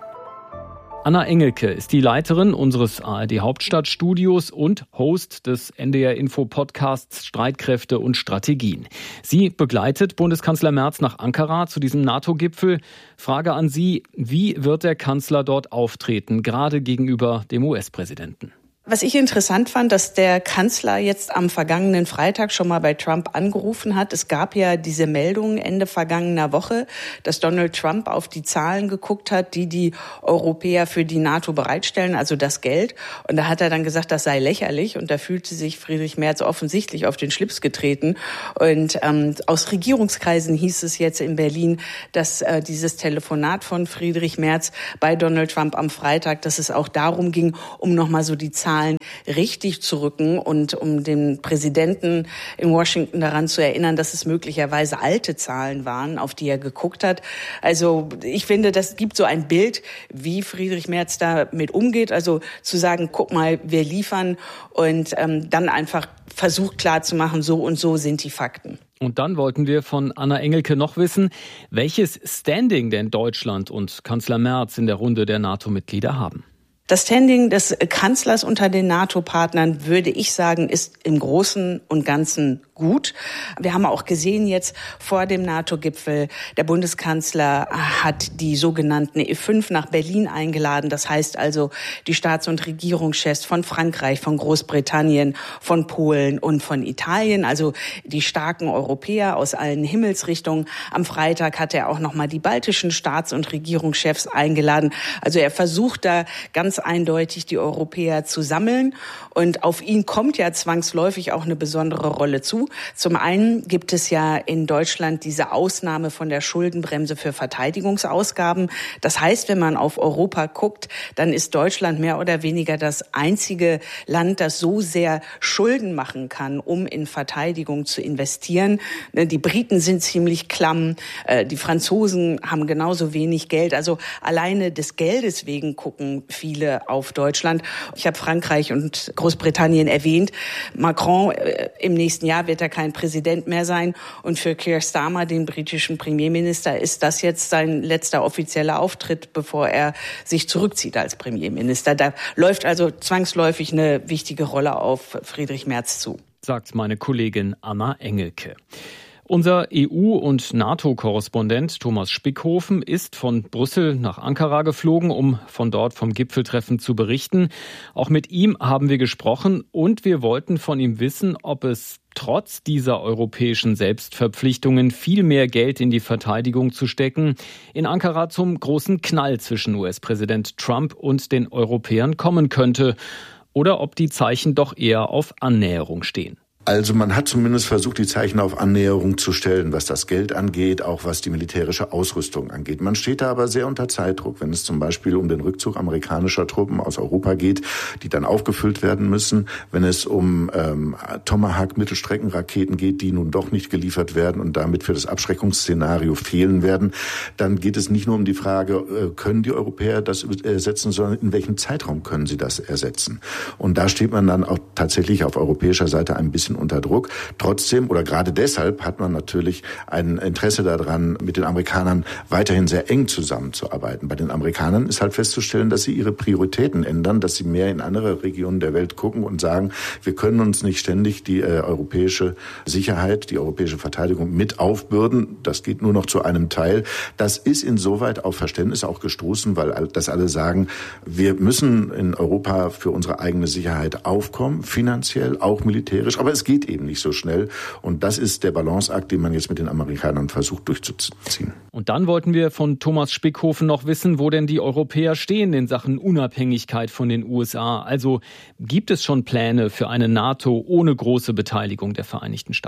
Anna Engelke ist die Leiterin unseres A R D-Hauptstadtstudios und Host des N D R-Info-Podcasts Streitkräfte und Strategien. Sie begleitet Bundeskanzler Merz nach Ankara zu diesem NATO-Gipfel. Frage an Sie, wie wird der Kanzler dort auftreten, gerade gegenüber dem U S-Präsidenten? Was ich interessant fand, dass der Kanzler jetzt am vergangenen Freitag schon mal bei Trump angerufen hat. Es gab ja diese Meldung Ende vergangener Woche, dass Donald Trump auf die Zahlen geguckt hat, die die Europäer für die NATO bereitstellen, also das Geld. Und da hat er dann gesagt, das sei lächerlich. Und da fühlte sich Friedrich Merz offensichtlich auf den Schlips getreten. Und ähm, aus Regierungskreisen hieß es jetzt in Berlin, dass äh, dieses Telefonat von Friedrich Merz bei Donald Trump am Freitag, dass es auch darum ging, um nochmal so die Zahlen richtig zu rücken und um den Präsidenten in Washington daran zu erinnern, dass es möglicherweise alte Zahlen waren, auf die er geguckt hat. Also ich finde, das gibt so ein Bild, wie Friedrich Merz damit umgeht. Also zu sagen, guck mal, wir liefern und ähm, dann einfach versucht klarzumachen, so und so sind die Fakten. Und dann wollten wir von Anna Engelke noch wissen, welches Standing denn Deutschland und Kanzler Merz in der Runde der NATO-Mitglieder haben. Das Standing des Kanzlers unter den NATO-Partnern, würde ich sagen, ist im Großen und Ganzen gut. Wir haben auch gesehen jetzt vor dem NATO-Gipfel, der Bundeskanzler hat die sogenannten E fünf nach Berlin eingeladen. Das heißt also die Staats- und Regierungschefs von Frankreich, von Großbritannien, von Polen und von Italien, also die starken Europäer aus allen Himmelsrichtungen. Am Freitag hat er auch nochmal die baltischen Staats- und Regierungschefs eingeladen. Also er versucht da ganz eindeutig die Europäer zu sammeln. Und auf ihn kommt ja zwangsläufig auch eine besondere Rolle zu. Zum einen gibt es ja in Deutschland diese Ausnahme von der Schuldenbremse für Verteidigungsausgaben. Das heißt, wenn man auf Europa guckt, dann ist Deutschland mehr oder weniger das einzige Land, das so sehr Schulden machen kann, um in Verteidigung zu investieren. Die Briten sind ziemlich klamm, die Franzosen haben genauso wenig Geld. Also alleine des Geldes wegen gucken viele auf Deutschland. Ich habe Frankreich und Großbritannien erwähnt. Macron äh, im nächsten Jahr wird er kein Präsident mehr sein. Und für Keir Starmer, den britischen Premierminister, ist das jetzt sein letzter offizieller Auftritt, bevor er sich zurückzieht als Premierminister. Da läuft also zwangsläufig eine wichtige Rolle auf Friedrich Merz zu. Sagt meine Kollegin Anna Engelke. Unser E U- und NATO-Korrespondent Thomas Spickhofen ist von Brüssel nach Ankara geflogen, um von dort vom Gipfeltreffen zu berichten. Auch mit ihm haben wir gesprochen und wir wollten von ihm wissen, ob es trotz dieser europäischen Selbstverpflichtungen viel mehr Geld in die Verteidigung zu stecken, in Ankara zum großen Knall zwischen U S-Präsident Trump und den Europäern kommen könnte oder ob die Zeichen doch eher auf Annäherung stehen. Also man hat zumindest versucht, die Zeichen auf Annäherung zu stellen, was das Geld angeht, auch was die militärische Ausrüstung angeht. Man steht da aber sehr unter Zeitdruck, wenn es zum Beispiel um den Rückzug amerikanischer Truppen aus Europa geht, die dann aufgefüllt werden müssen, wenn es um ähm, Tomahawk-Mittelstreckenraketen geht, die nun doch nicht geliefert werden und damit für das Abschreckungsszenario fehlen werden, dann geht es nicht nur um die Frage, äh, können die Europäer das ersetzen, sondern in welchem Zeitraum können sie das ersetzen. Und da steht man dann auch tatsächlich auf europäischer Seite ein bisschen unter Druck. Trotzdem oder gerade deshalb hat man natürlich ein Interesse daran, mit den Amerikanern weiterhin sehr eng zusammenzuarbeiten. Bei den Amerikanern ist halt festzustellen, dass sie ihre Prioritäten ändern, dass sie mehr in andere Regionen der Welt gucken und sagen, wir können uns nicht ständig die äh, europäische Sicherheit, die europäische Verteidigung mit aufbürden. Das geht nur noch zu einem Teil. Das ist insoweit auf Verständnis auch gestoßen, weil das alle sagen, wir müssen in Europa für unsere eigene Sicherheit aufkommen, finanziell, auch militärisch, aber es geht eben nicht so schnell. Und das ist der Balanceakt, den man jetzt mit den Amerikanern versucht durchzuziehen. Und dann wollten wir von Thomas Spickhofen noch wissen, wo denn die Europäer stehen in Sachen Unabhängigkeit von den U S A. Also gibt es schon Pläne für eine NATO ohne große Beteiligung der Vereinigten Staaten?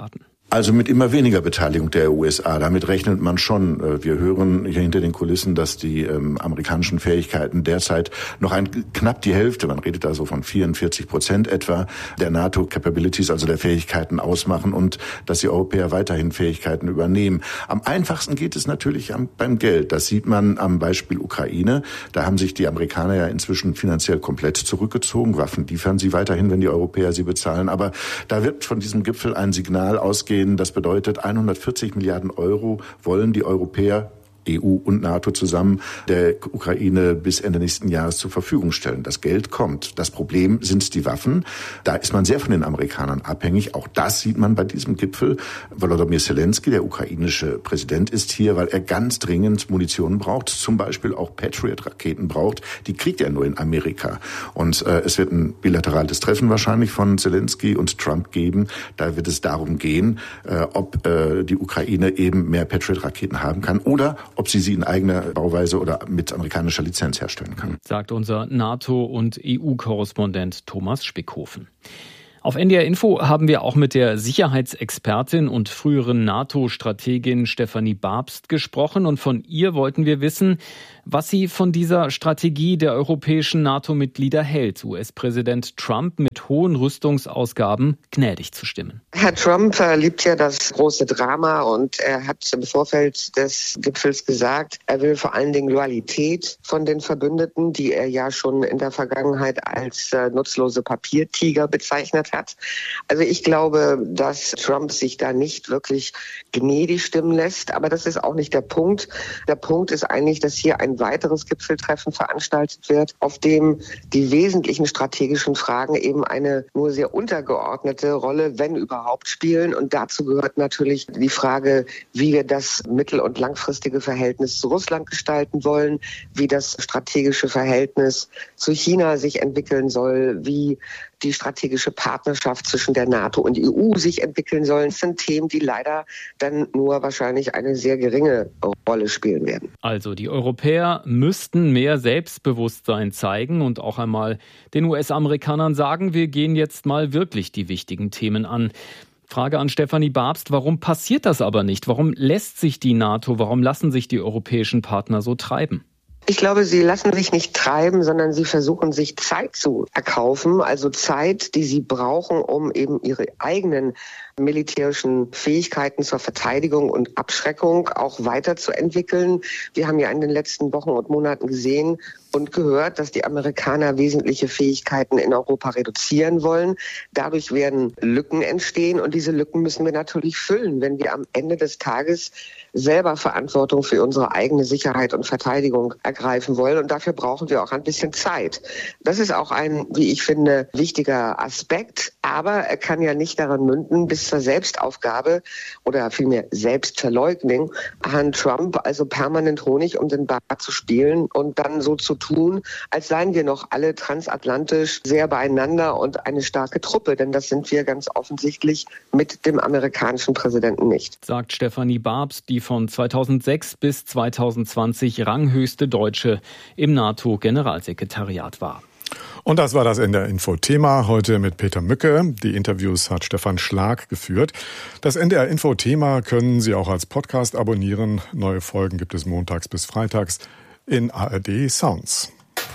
Also mit immer weniger Beteiligung der U S A. Damit rechnet man schon. Wir hören hier hinter den Kulissen, dass die ähm, amerikanischen Fähigkeiten derzeit noch ein, knapp die Hälfte, man redet also von vierundvierzig Prozent etwa, der NATO-Capabilities, also der Fähigkeiten ausmachen und dass die Europäer weiterhin Fähigkeiten übernehmen. Am einfachsten geht es natürlich am, beim Geld. Das sieht man am Beispiel Ukraine. Da haben sich die Amerikaner ja inzwischen finanziell komplett zurückgezogen. Waffen liefern sie weiterhin, wenn die Europäer sie bezahlen. Aber da wird von diesem Gipfel ein Signal ausgehen. Das bedeutet, hundertvierzig Milliarden Euro wollen die Europäer, E U und NATO zusammen, der Ukraine bis Ende nächsten Jahres zur Verfügung stellen. Das Geld kommt. Das Problem sind die Waffen. Da ist man sehr von den Amerikanern abhängig. Auch das sieht man bei diesem Gipfel. Volodymyr Zelensky, der ukrainische Präsident, ist hier, weil er ganz dringend Munition braucht, zum Beispiel auch Patriot-Raketen braucht. Die kriegt er nur in Amerika. Und äh, es wird ein bilaterales Treffen wahrscheinlich von Zelensky und Trump geben. Da wird es darum gehen, äh, ob äh, die Ukraine eben mehr Patriot-Raketen haben kann oder ob sie sie in eigener Bauweise oder mit amerikanischer Lizenz herstellen kann. Sagt unser NATO- und E U-Korrespondent Thomas Spickhofen. Auf N D R Info haben wir auch mit der Sicherheitsexpertin und früheren NATO-Strategin Stefanie Babst gesprochen und von ihr wollten wir wissen, was sie von dieser Strategie der europäischen NATO-Mitglieder hält, U S-Präsident Trump mit hohen Rüstungsausgaben gnädig zu stimmen. Herr Trump äh, liebt ja das große Drama und er hat im Vorfeld des Gipfels gesagt, er will vor allen Dingen Loyalität von den Verbündeten, die er ja schon in der Vergangenheit als äh, nutzlose Papiertiger bezeichnet hat. Also ich glaube, dass Trump sich da nicht wirklich gnädig stimmen lässt, aber das ist auch nicht der Punkt. Der Punkt ist eigentlich, dass hier ein weiteres Gipfeltreffen veranstaltet wird, auf dem die wesentlichen strategischen Fragen eben eine nur sehr untergeordnete Rolle, wenn überhaupt, spielen. Und dazu gehört natürlich die Frage, wie wir das mittel- und langfristige Verhältnis zu Russland gestalten wollen, wie das strategische Verhältnis zu China sich entwickeln soll, wie die strategische Partnerschaft zwischen der NATO und E U sich entwickeln sollen. Das sind Themen, die leider dann nur wahrscheinlich eine sehr geringe Rolle spielen werden. Also die Europäer müssten mehr Selbstbewusstsein zeigen und auch einmal den U S-Amerikanern sagen, wir gehen jetzt mal wirklich die wichtigen Themen an. Frage an Stefanie Babst, warum passiert das aber nicht? Warum lässt sich die NATO, warum lassen sich die europäischen Partner so treiben? Ich glaube, sie lassen sich nicht treiben, sondern sie versuchen, sich Zeit zu erkaufen, also Zeit, die sie brauchen, um eben ihre eigenen militärischen Fähigkeiten zur Verteidigung und Abschreckung auch weiterzuentwickeln. Wir haben ja in den letzten Wochen und Monaten gesehen und gehört, dass die Amerikaner wesentliche Fähigkeiten in Europa reduzieren wollen. Dadurch werden Lücken entstehen und diese Lücken müssen wir natürlich füllen, wenn wir am Ende des Tages selber Verantwortung für unsere eigene Sicherheit und Verteidigung ergreifen wollen. Und dafür brauchen wir auch ein bisschen Zeit. Das ist auch ein, wie ich finde, wichtiger Aspekt. Aber er kann ja nicht daran münden, bis zur Selbstaufgabe oder vielmehr Selbstverleugnung Herrn Trump also permanent Honig um den Bart zu spielen und dann so zu tun, als seien wir noch alle transatlantisch sehr beieinander und eine starke Truppe. Denn das sind wir ganz offensichtlich mit dem amerikanischen Präsidenten nicht. Sagt Stefanie Babst, die von zweitausendsechs bis zweitausendzwanzig ranghöchste Deutsche im NATO-Generalsekretariat war. Und das war das N D R-Info-Thema heute mit Peter Mücke. Die Interviews hat Stefan Schlag geführt. Das N D R-Info-Thema können Sie auch als Podcast abonnieren. Neue Folgen gibt es montags bis freitags in A R D Sounds.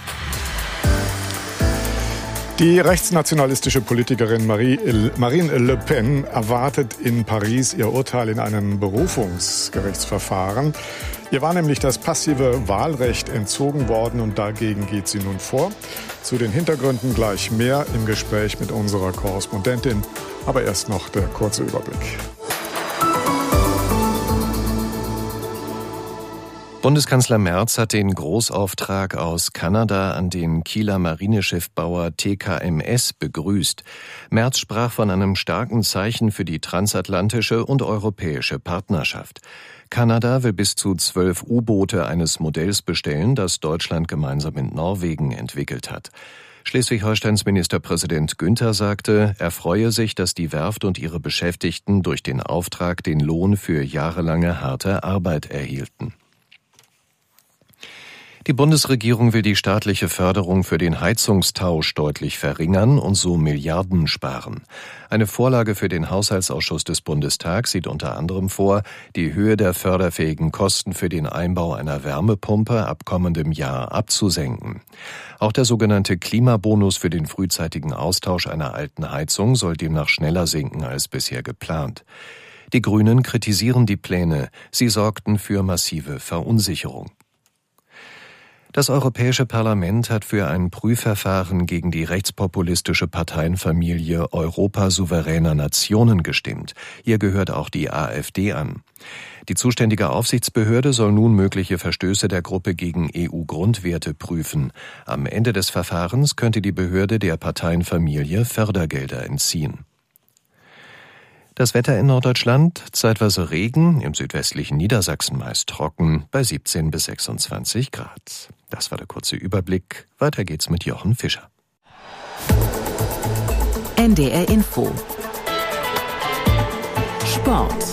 Die rechtsnationalistische Politikerin Marie, Marine Le Pen erwartet in Paris ihr Urteil in einem Berufungsgerichtsverfahren. Ihr war nämlich das passive Wahlrecht entzogen worden und dagegen geht sie nun vor. Zu den Hintergründen gleich mehr im Gespräch mit unserer Korrespondentin. Aber erst noch der kurze Überblick. Bundeskanzler Merz hat den Großauftrag aus Kanada an den Kieler Marineschiffbauer T K M S begrüßt. Merz sprach von einem starken Zeichen für die transatlantische und europäische Partnerschaft. Kanada will bis zu zwölf U-Boote eines Modells bestellen, das Deutschland gemeinsam mit Norwegen entwickelt hat. Schleswig-Holsteins Ministerpräsident Günther sagte, er freue sich, dass die Werft und ihre Beschäftigten durch den Auftrag den Lohn für jahrelange harte Arbeit erhielten. Die Bundesregierung will die staatliche Förderung für den Heizungstausch deutlich verringern und so Milliarden sparen. Eine Vorlage für den Haushaltsausschuss des Bundestags sieht unter anderem vor, die Höhe der förderfähigen Kosten für den Einbau einer Wärmepumpe ab kommendem Jahr abzusenken. Auch der sogenannte Klimabonus für den frühzeitigen Austausch einer alten Heizung soll demnach schneller sinken als bisher geplant. Die Grünen kritisieren die Pläne. Sie sorgten für massive Verunsicherung. Das Europäische Parlament hat für ein Prüfverfahren gegen die rechtspopulistische Parteienfamilie Europa souveräner Nationen gestimmt. Ihr gehört auch die AfD an. Die zuständige Aufsichtsbehörde soll nun mögliche Verstöße der Gruppe gegen E U-Grundwerte prüfen. Am Ende des Verfahrens könnte die Behörde der Parteienfamilie Fördergelder entziehen. Das Wetter in Norddeutschland, zeitweise Regen, im südwestlichen Niedersachsen meist trocken, bei siebzehn bis sechsundzwanzig Grad. Das war der kurze Überblick. Weiter geht's mit Jochen Fischer. N D R Info. Sport.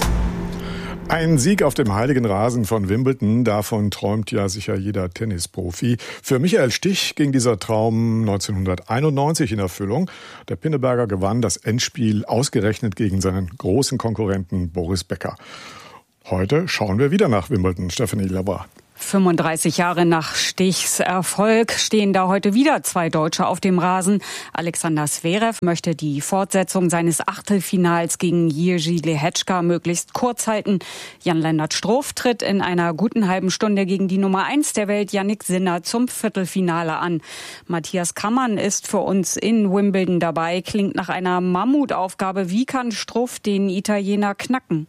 Ein Sieg auf dem heiligen Rasen von Wimbledon, davon träumt ja sicher jeder Tennisprofi. Für Michael Stich ging dieser Traum neunzehnhunderteinundneunzig in Erfüllung. Der Pinneberger gewann das Endspiel ausgerechnet gegen seinen großen Konkurrenten Boris Becker. Heute schauen wir wieder nach Wimbledon. Stephanie Lavoie. fünfunddreißig Jahre nach Stichs Erfolg stehen da heute wieder zwei Deutsche auf dem Rasen. Alexander Zverev möchte die Fortsetzung seines Achtelfinals gegen Jiří Lehečka möglichst kurz halten. Jan-Lennart Struff tritt in einer guten halben Stunde gegen die Nummer eins der Welt, Jannik Sinner, zum Viertelfinale an. Matthias Kammann ist für uns in Wimbledon dabei. Klingt nach einer Mammutaufgabe. Wie kann Struff den Italiener knacken?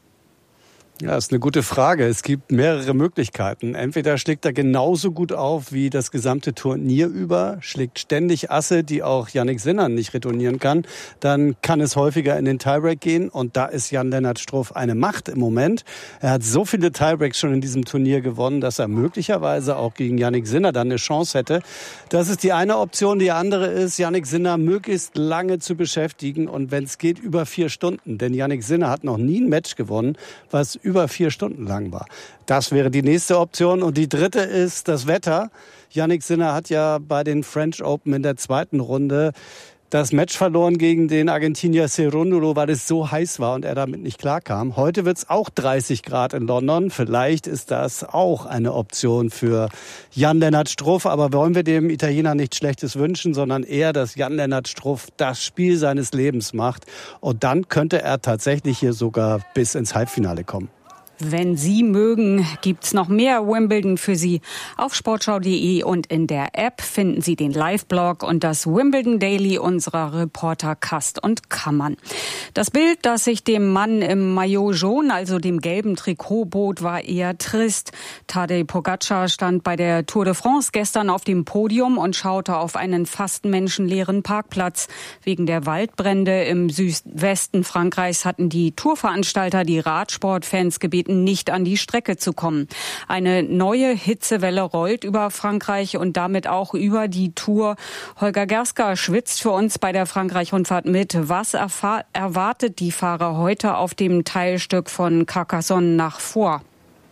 Ja, ist eine gute Frage. Es gibt mehrere Möglichkeiten. Entweder schlägt er genauso gut auf wie das gesamte Turnier über, schlägt ständig Asse, die auch Jannik Sinner nicht retournieren kann. Dann kann es häufiger in den Tiebreak gehen und da ist Jan-Lennart Struff eine Macht im Moment. Er hat so viele Tiebreaks schon in diesem Turnier gewonnen, dass er möglicherweise auch gegen Jannik Sinner dann eine Chance hätte. Das ist die eine Option. Die andere ist, Jannik Sinner möglichst lange zu beschäftigen und wenn es geht, über vier Stunden. Denn Jannik Sinner hat noch nie ein Match gewonnen, was über vier Stunden lang war. Das wäre die nächste Option. Und die dritte ist das Wetter. Jannik Sinner hat ja bei den French Open in der zweiten Runde das Match verloren gegen den Argentinier Cerúndolo, weil es so heiß war und er damit nicht klarkam. Heute wird es auch dreißig Grad in London. Vielleicht ist das auch eine Option für Jan-Lennart Struff. Aber wollen wir dem Italiener nichts Schlechtes wünschen, sondern eher, dass Jan-Lennart Struff das Spiel seines Lebens macht. Und dann könnte er tatsächlich hier sogar bis ins Halbfinale kommen. Wenn Sie mögen, gibt's noch mehr Wimbledon für Sie. Auf sportschau punkt de und in der App finden Sie den Live-Blog und das Wimbledon Daily unserer Reporter Kast und Kammann. Das Bild, das sich dem Mann im Maillot jaune, also dem gelben Trikot, bot, war eher trist. Tadej Pogačar stand bei der Tour de France gestern auf dem Podium und schaute auf einen fast menschenleeren Parkplatz. Wegen der Waldbrände im Südwesten Frankreichs hatten die Tourveranstalter die Radsportfans gebeten, nicht an die Strecke zu kommen. Eine neue Hitzewelle rollt über Frankreich und damit auch über die Tour. Holger Gerska schwitzt für uns bei der Frankreich-Rundfahrt mit. Was erfahr- erwartet die Fahrer heute auf dem Teilstück von Carcassonne nach Foix?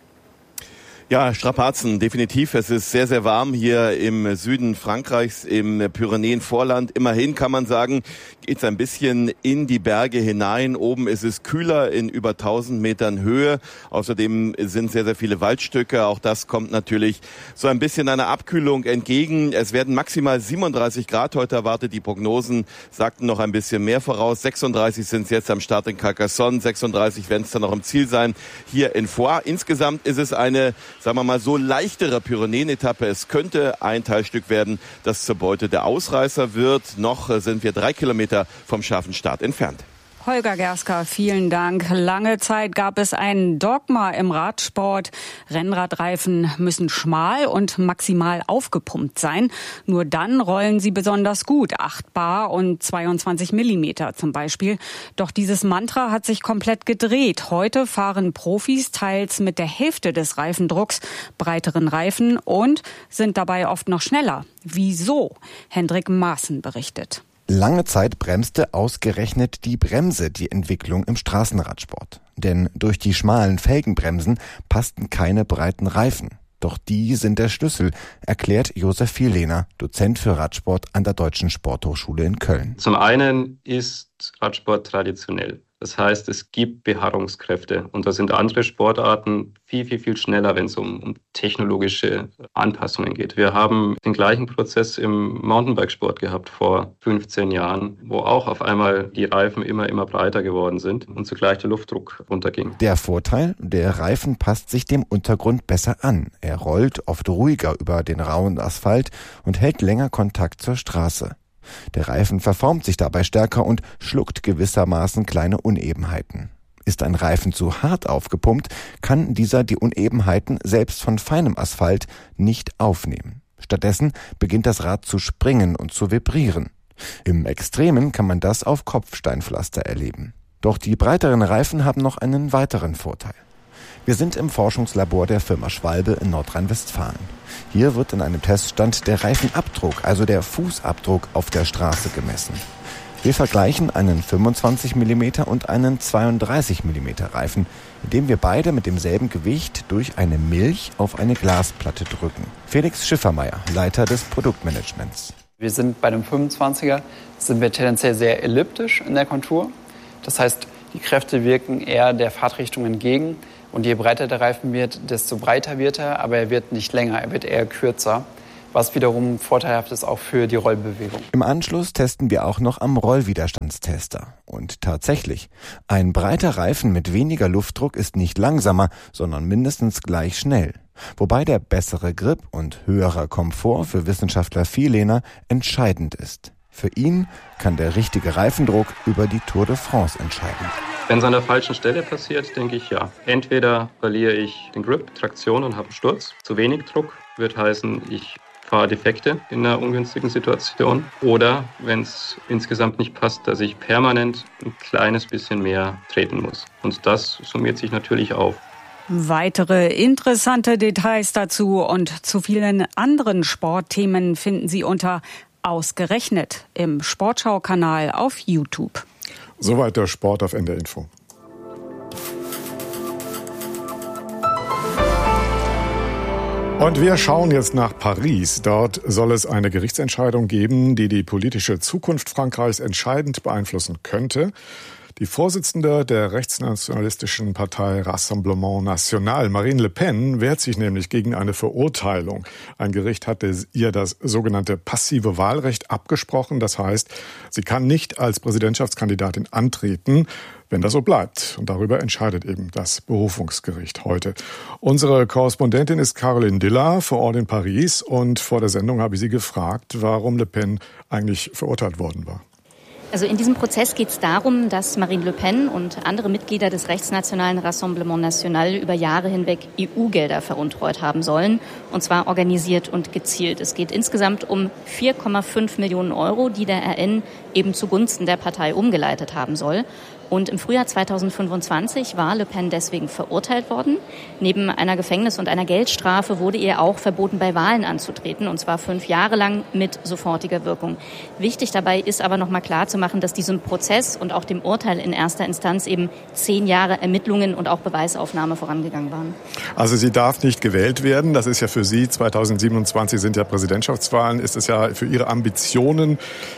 Ja, Strapazen, definitiv. Es ist sehr, sehr warm hier im Süden Frankreichs, im Pyrenäenvorland. Immerhin kann man sagen, geht es ein bisschen in die Berge hinein. Oben ist es kühler in über tausend Metern Höhe. Außerdem sind sehr, sehr viele Waldstücke. Auch das kommt natürlich so ein bisschen einer Abkühlung entgegen. Es werden maximal siebenunddreißig Grad heute erwartet. Die Prognosen sagten noch ein bisschen mehr voraus. sechsunddreißig sind es jetzt am Start in Carcassonne. sechsunddreißig werden es dann noch im Ziel sein hier in Foix. Insgesamt ist es eine, sagen wir mal, so leichtere Pyrenäen-Etappe. Es könnte ein Teilstück werden, das zur Beute der Ausreißer wird. Noch sind wir drei Kilometer vom scharfen Start entfernt. Holger Gerska, vielen Dank. Lange Zeit gab es ein Dogma im Radsport. Rennradreifen müssen schmal und maximal aufgepumpt sein. Nur dann rollen sie besonders gut. acht Bar und zweiundzwanzig Millimeter zum Beispiel. Doch dieses Mantra hat sich komplett gedreht. Heute fahren Profis teils mit der Hälfte des Reifendrucks, breiteren Reifen und sind dabei oft noch schneller. Wieso? Hendrik Maaßen berichtet. Lange Zeit bremste ausgerechnet die Bremse die Entwicklung im Straßenradsport. Denn durch die schmalen Felgenbremsen passten keine breiten Reifen. Doch die sind der Schlüssel, erklärt Josef Viehlener, Dozent für Radsport an der Deutschen Sporthochschule in Köln. Zum einen ist Radsport traditionell. Das heißt, es gibt Beharrungskräfte und da sind andere Sportarten viel, viel, viel schneller, wenn es um, um technologische Anpassungen geht. Wir haben den gleichen Prozess im Mountainbikesport gehabt vor fünfzehn Jahren, wo auch auf einmal die Reifen immer, immer breiter geworden sind und zugleich der Luftdruck runterging. Der Vorteil, der Reifen passt sich dem Untergrund besser an. Er rollt oft ruhiger über den rauen Asphalt und hält länger Kontakt zur Straße. Der Reifen verformt sich dabei stärker und schluckt gewissermaßen kleine Unebenheiten. Ist ein Reifen zu hart aufgepumpt, kann dieser die Unebenheiten selbst von feinem Asphalt nicht aufnehmen. Stattdessen beginnt das Rad zu springen und zu vibrieren. Im Extremen kann man das auf Kopfsteinpflaster erleben. Doch die breiteren Reifen haben noch einen weiteren Vorteil. Wir sind im Forschungslabor der Firma Schwalbe in Nordrhein-Westfalen. Hier wird in einem Teststand der Reifenabdruck, also der Fußabdruck auf der Straße gemessen. Wir vergleichen einen fünfundzwanzig Millimeter und einen zweiunddreißig Millimeter Reifen, indem wir beide mit demselben Gewicht durch eine Milch auf eine Glasplatte drücken. Felix Schiffermeier, Leiter des Produktmanagements. Wir sind bei dem fünfundzwanziger, sind wir tendenziell sehr elliptisch in der Kontur. Das heißt, die Kräfte wirken eher der Fahrtrichtung entgegen. Und je breiter der Reifen wird, desto breiter wird er, aber er wird nicht länger, er wird eher kürzer, was wiederum vorteilhaft ist auch für die Rollbewegung. Im Anschluss testen wir auch noch am Rollwiderstandstester. Und tatsächlich, ein breiter Reifen mit weniger Luftdruck ist nicht langsamer, sondern mindestens gleich schnell. Wobei der bessere Grip und höherer Komfort für Wissenschaftler Viehlener entscheidend ist. Für ihn kann der richtige Reifendruck über die Tour de France entscheiden. Wenn es an der falschen Stelle passiert, denke ich ja. Entweder verliere ich den Grip, Traktion und habe einen Sturz. Zu wenig Druck wird heißen, ich fahre defekte in einer ungünstigen Situation. Oder wenn es insgesamt nicht passt, dass ich permanent ein kleines bisschen mehr treten muss. Und das summiert sich natürlich auf. Weitere interessante Details dazu und zu vielen anderen Sportthemen finden Sie unter Ausgerechnet im Sportschau-Kanal auf YouTube. Soweit der Sport auf N D R Info. Und wir schauen jetzt nach Paris. Dort soll es eine Gerichtsentscheidung geben, die die politische Zukunft Frankreichs entscheidend beeinflussen könnte. Die Vorsitzende der rechtsnationalistischen Partei Rassemblement National, Marine Le Pen, wehrt sich nämlich gegen eine Verurteilung. Ein Gericht hatte ihr das sogenannte passive Wahlrecht abgesprochen. Das heißt, sie kann nicht als Präsidentschaftskandidatin antreten, wenn das so bleibt. Und darüber entscheidet eben das Berufungsgericht heute. Unsere Korrespondentin ist Caroline Diller vor Ort in Paris. Und vor der Sendung habe ich sie gefragt, warum Le Pen eigentlich verurteilt worden war. Also in diesem Prozess geht es darum, dass Marine Le Pen und andere Mitglieder des rechtsnationalen Rassemblement National über Jahre hinweg E U-Gelder veruntreut haben sollen, und zwar organisiert und gezielt. Es geht insgesamt um vier Komma fünf Millionen Euro, die der R N eben zugunsten der Partei umgeleitet haben soll. Und im Frühjahr zweitausendfünfundzwanzig war Le Pen deswegen verurteilt worden. Neben einer Gefängnis- und einer Geldstrafe wurde ihr auch verboten, bei Wahlen anzutreten, und zwar fünf Jahre lang mit sofortiger Wirkung. Wichtig dabei ist aber noch mal klarzumachen, dass diesem Prozess und auch dem Urteil in erster Instanz eben zehn Jahre Ermittlungen und auch Beweisaufnahme vorangegangen waren. Also sie darf nicht gewählt werden. Das ist ja für Sie, zweitausendsiebenundzwanzig sind ja Präsidentschaftswahlen, ist es ja für Ihre Ambitionen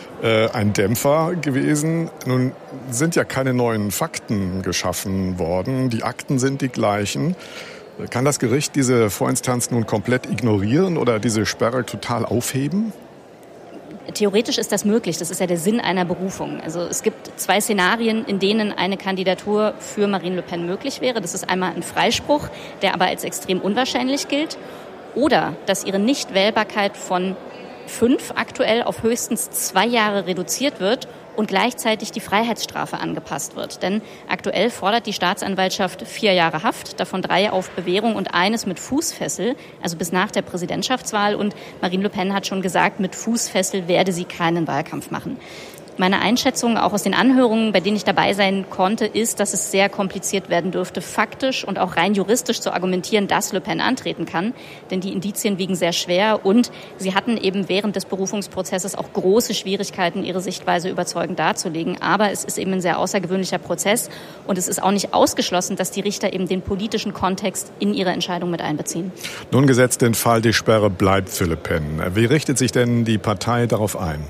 ein Dämpfer gewesen. Nun sind ja keine neuen Fakten geschaffen worden. Die Akten sind die gleichen. Kann das Gericht diese Vorinstanz nun komplett ignorieren oder diese Sperre total aufheben? Theoretisch ist das möglich. Das ist ja der Sinn einer Berufung. Also es gibt zwei Szenarien, in denen eine Kandidatur für Marine Le Pen möglich wäre. Das ist einmal ein Freispruch, der aber als extrem unwahrscheinlich gilt. Oder dass ihre Nichtwählbarkeit von fünf aktuell auf höchstens zwei Jahre reduziert wird und gleichzeitig die Freiheitsstrafe angepasst wird. Denn aktuell fordert die Staatsanwaltschaft vier Jahre Haft, davon drei auf Bewährung und eines mit Fußfessel, also bis nach der Präsidentschaftswahl. Und Marine Le Pen hat schon gesagt, mit Fußfessel werde sie keinen Wahlkampf machen. Meine Einschätzung auch aus den Anhörungen, bei denen ich dabei sein konnte, ist, dass es sehr kompliziert werden dürfte, faktisch und auch rein juristisch zu argumentieren, dass Le Pen antreten kann. Denn die Indizien wiegen sehr schwer und sie hatten eben während des Berufungsprozesses auch große Schwierigkeiten, ihre Sichtweise überzeugend darzulegen. Aber es ist eben ein sehr außergewöhnlicher Prozess und es ist auch nicht ausgeschlossen, dass die Richter eben den politischen Kontext in ihre Entscheidung mit einbeziehen. Nun gesetzt den Fall, die Sperre bleibt für Le Pen. Wie richtet sich denn die Partei darauf ein?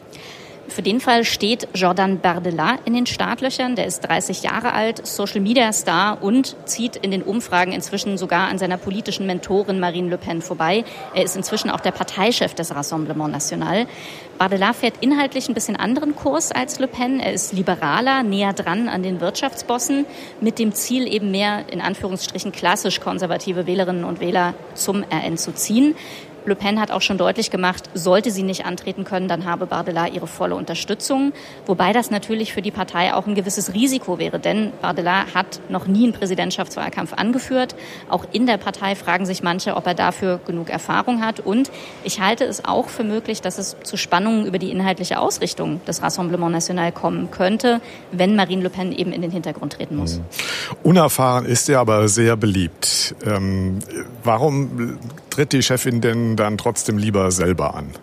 Für den Fall steht Jordan Bardella in den Startlöchern. Der ist dreißig Jahre alt, Social-Media-Star und zieht in den Umfragen inzwischen sogar an seiner politischen Mentorin Marine Le Pen vorbei. Er ist inzwischen auch der Parteichef des Rassemblement National. Bardella fährt inhaltlich ein bisschen anderen Kurs als Le Pen. Er ist liberaler, näher dran an den Wirtschaftsbossen, mit dem Ziel eben mehr, in Anführungsstrichen, klassisch konservative Wählerinnen und Wähler zum R N zu ziehen. Le Pen hat auch schon deutlich gemacht, sollte sie nicht antreten können, dann habe Bardella ihre volle Unterstützung. Wobei das natürlich für die Partei auch ein gewisses Risiko wäre, denn Bardella hat noch nie einen Präsidentschaftswahlkampf angeführt. Auch in der Partei fragen sich manche, ob er dafür genug Erfahrung hat. Und ich halte es auch für möglich, dass es zu Spannungen über die inhaltliche Ausrichtung des Rassemblement National kommen könnte, wenn Marine Le Pen eben in den Hintergrund treten muss. Mhm. Unerfahren ist er aber sehr beliebt. Ähm, warum tritt die Chefin denn dann trotzdem lieber selber an?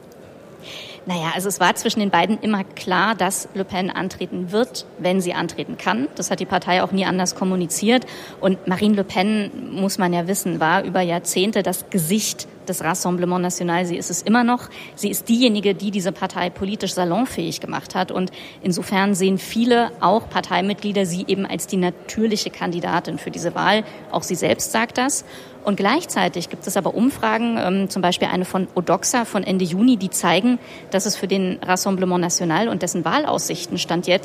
Naja, also es war zwischen den beiden immer klar, dass Le Pen antreten wird, wenn sie antreten kann. Das hat die Partei auch nie anders kommuniziert. Und Marine Le Pen, muss man ja wissen, war über Jahrzehnte das Gesicht des Rassemblement National. Sie ist es immer noch. Sie ist diejenige, die diese Partei politisch salonfähig gemacht hat. Und insofern sehen viele, auch Parteimitglieder, sie eben als die natürliche Kandidatin für diese Wahl. Auch sie selbst sagt das. Und gleichzeitig gibt es aber Umfragen, ähm, zum Beispiel eine von Odoxa von Ende Juni, die zeigen, dass es für den Rassemblement National und dessen Wahlaussichten Stand jetzt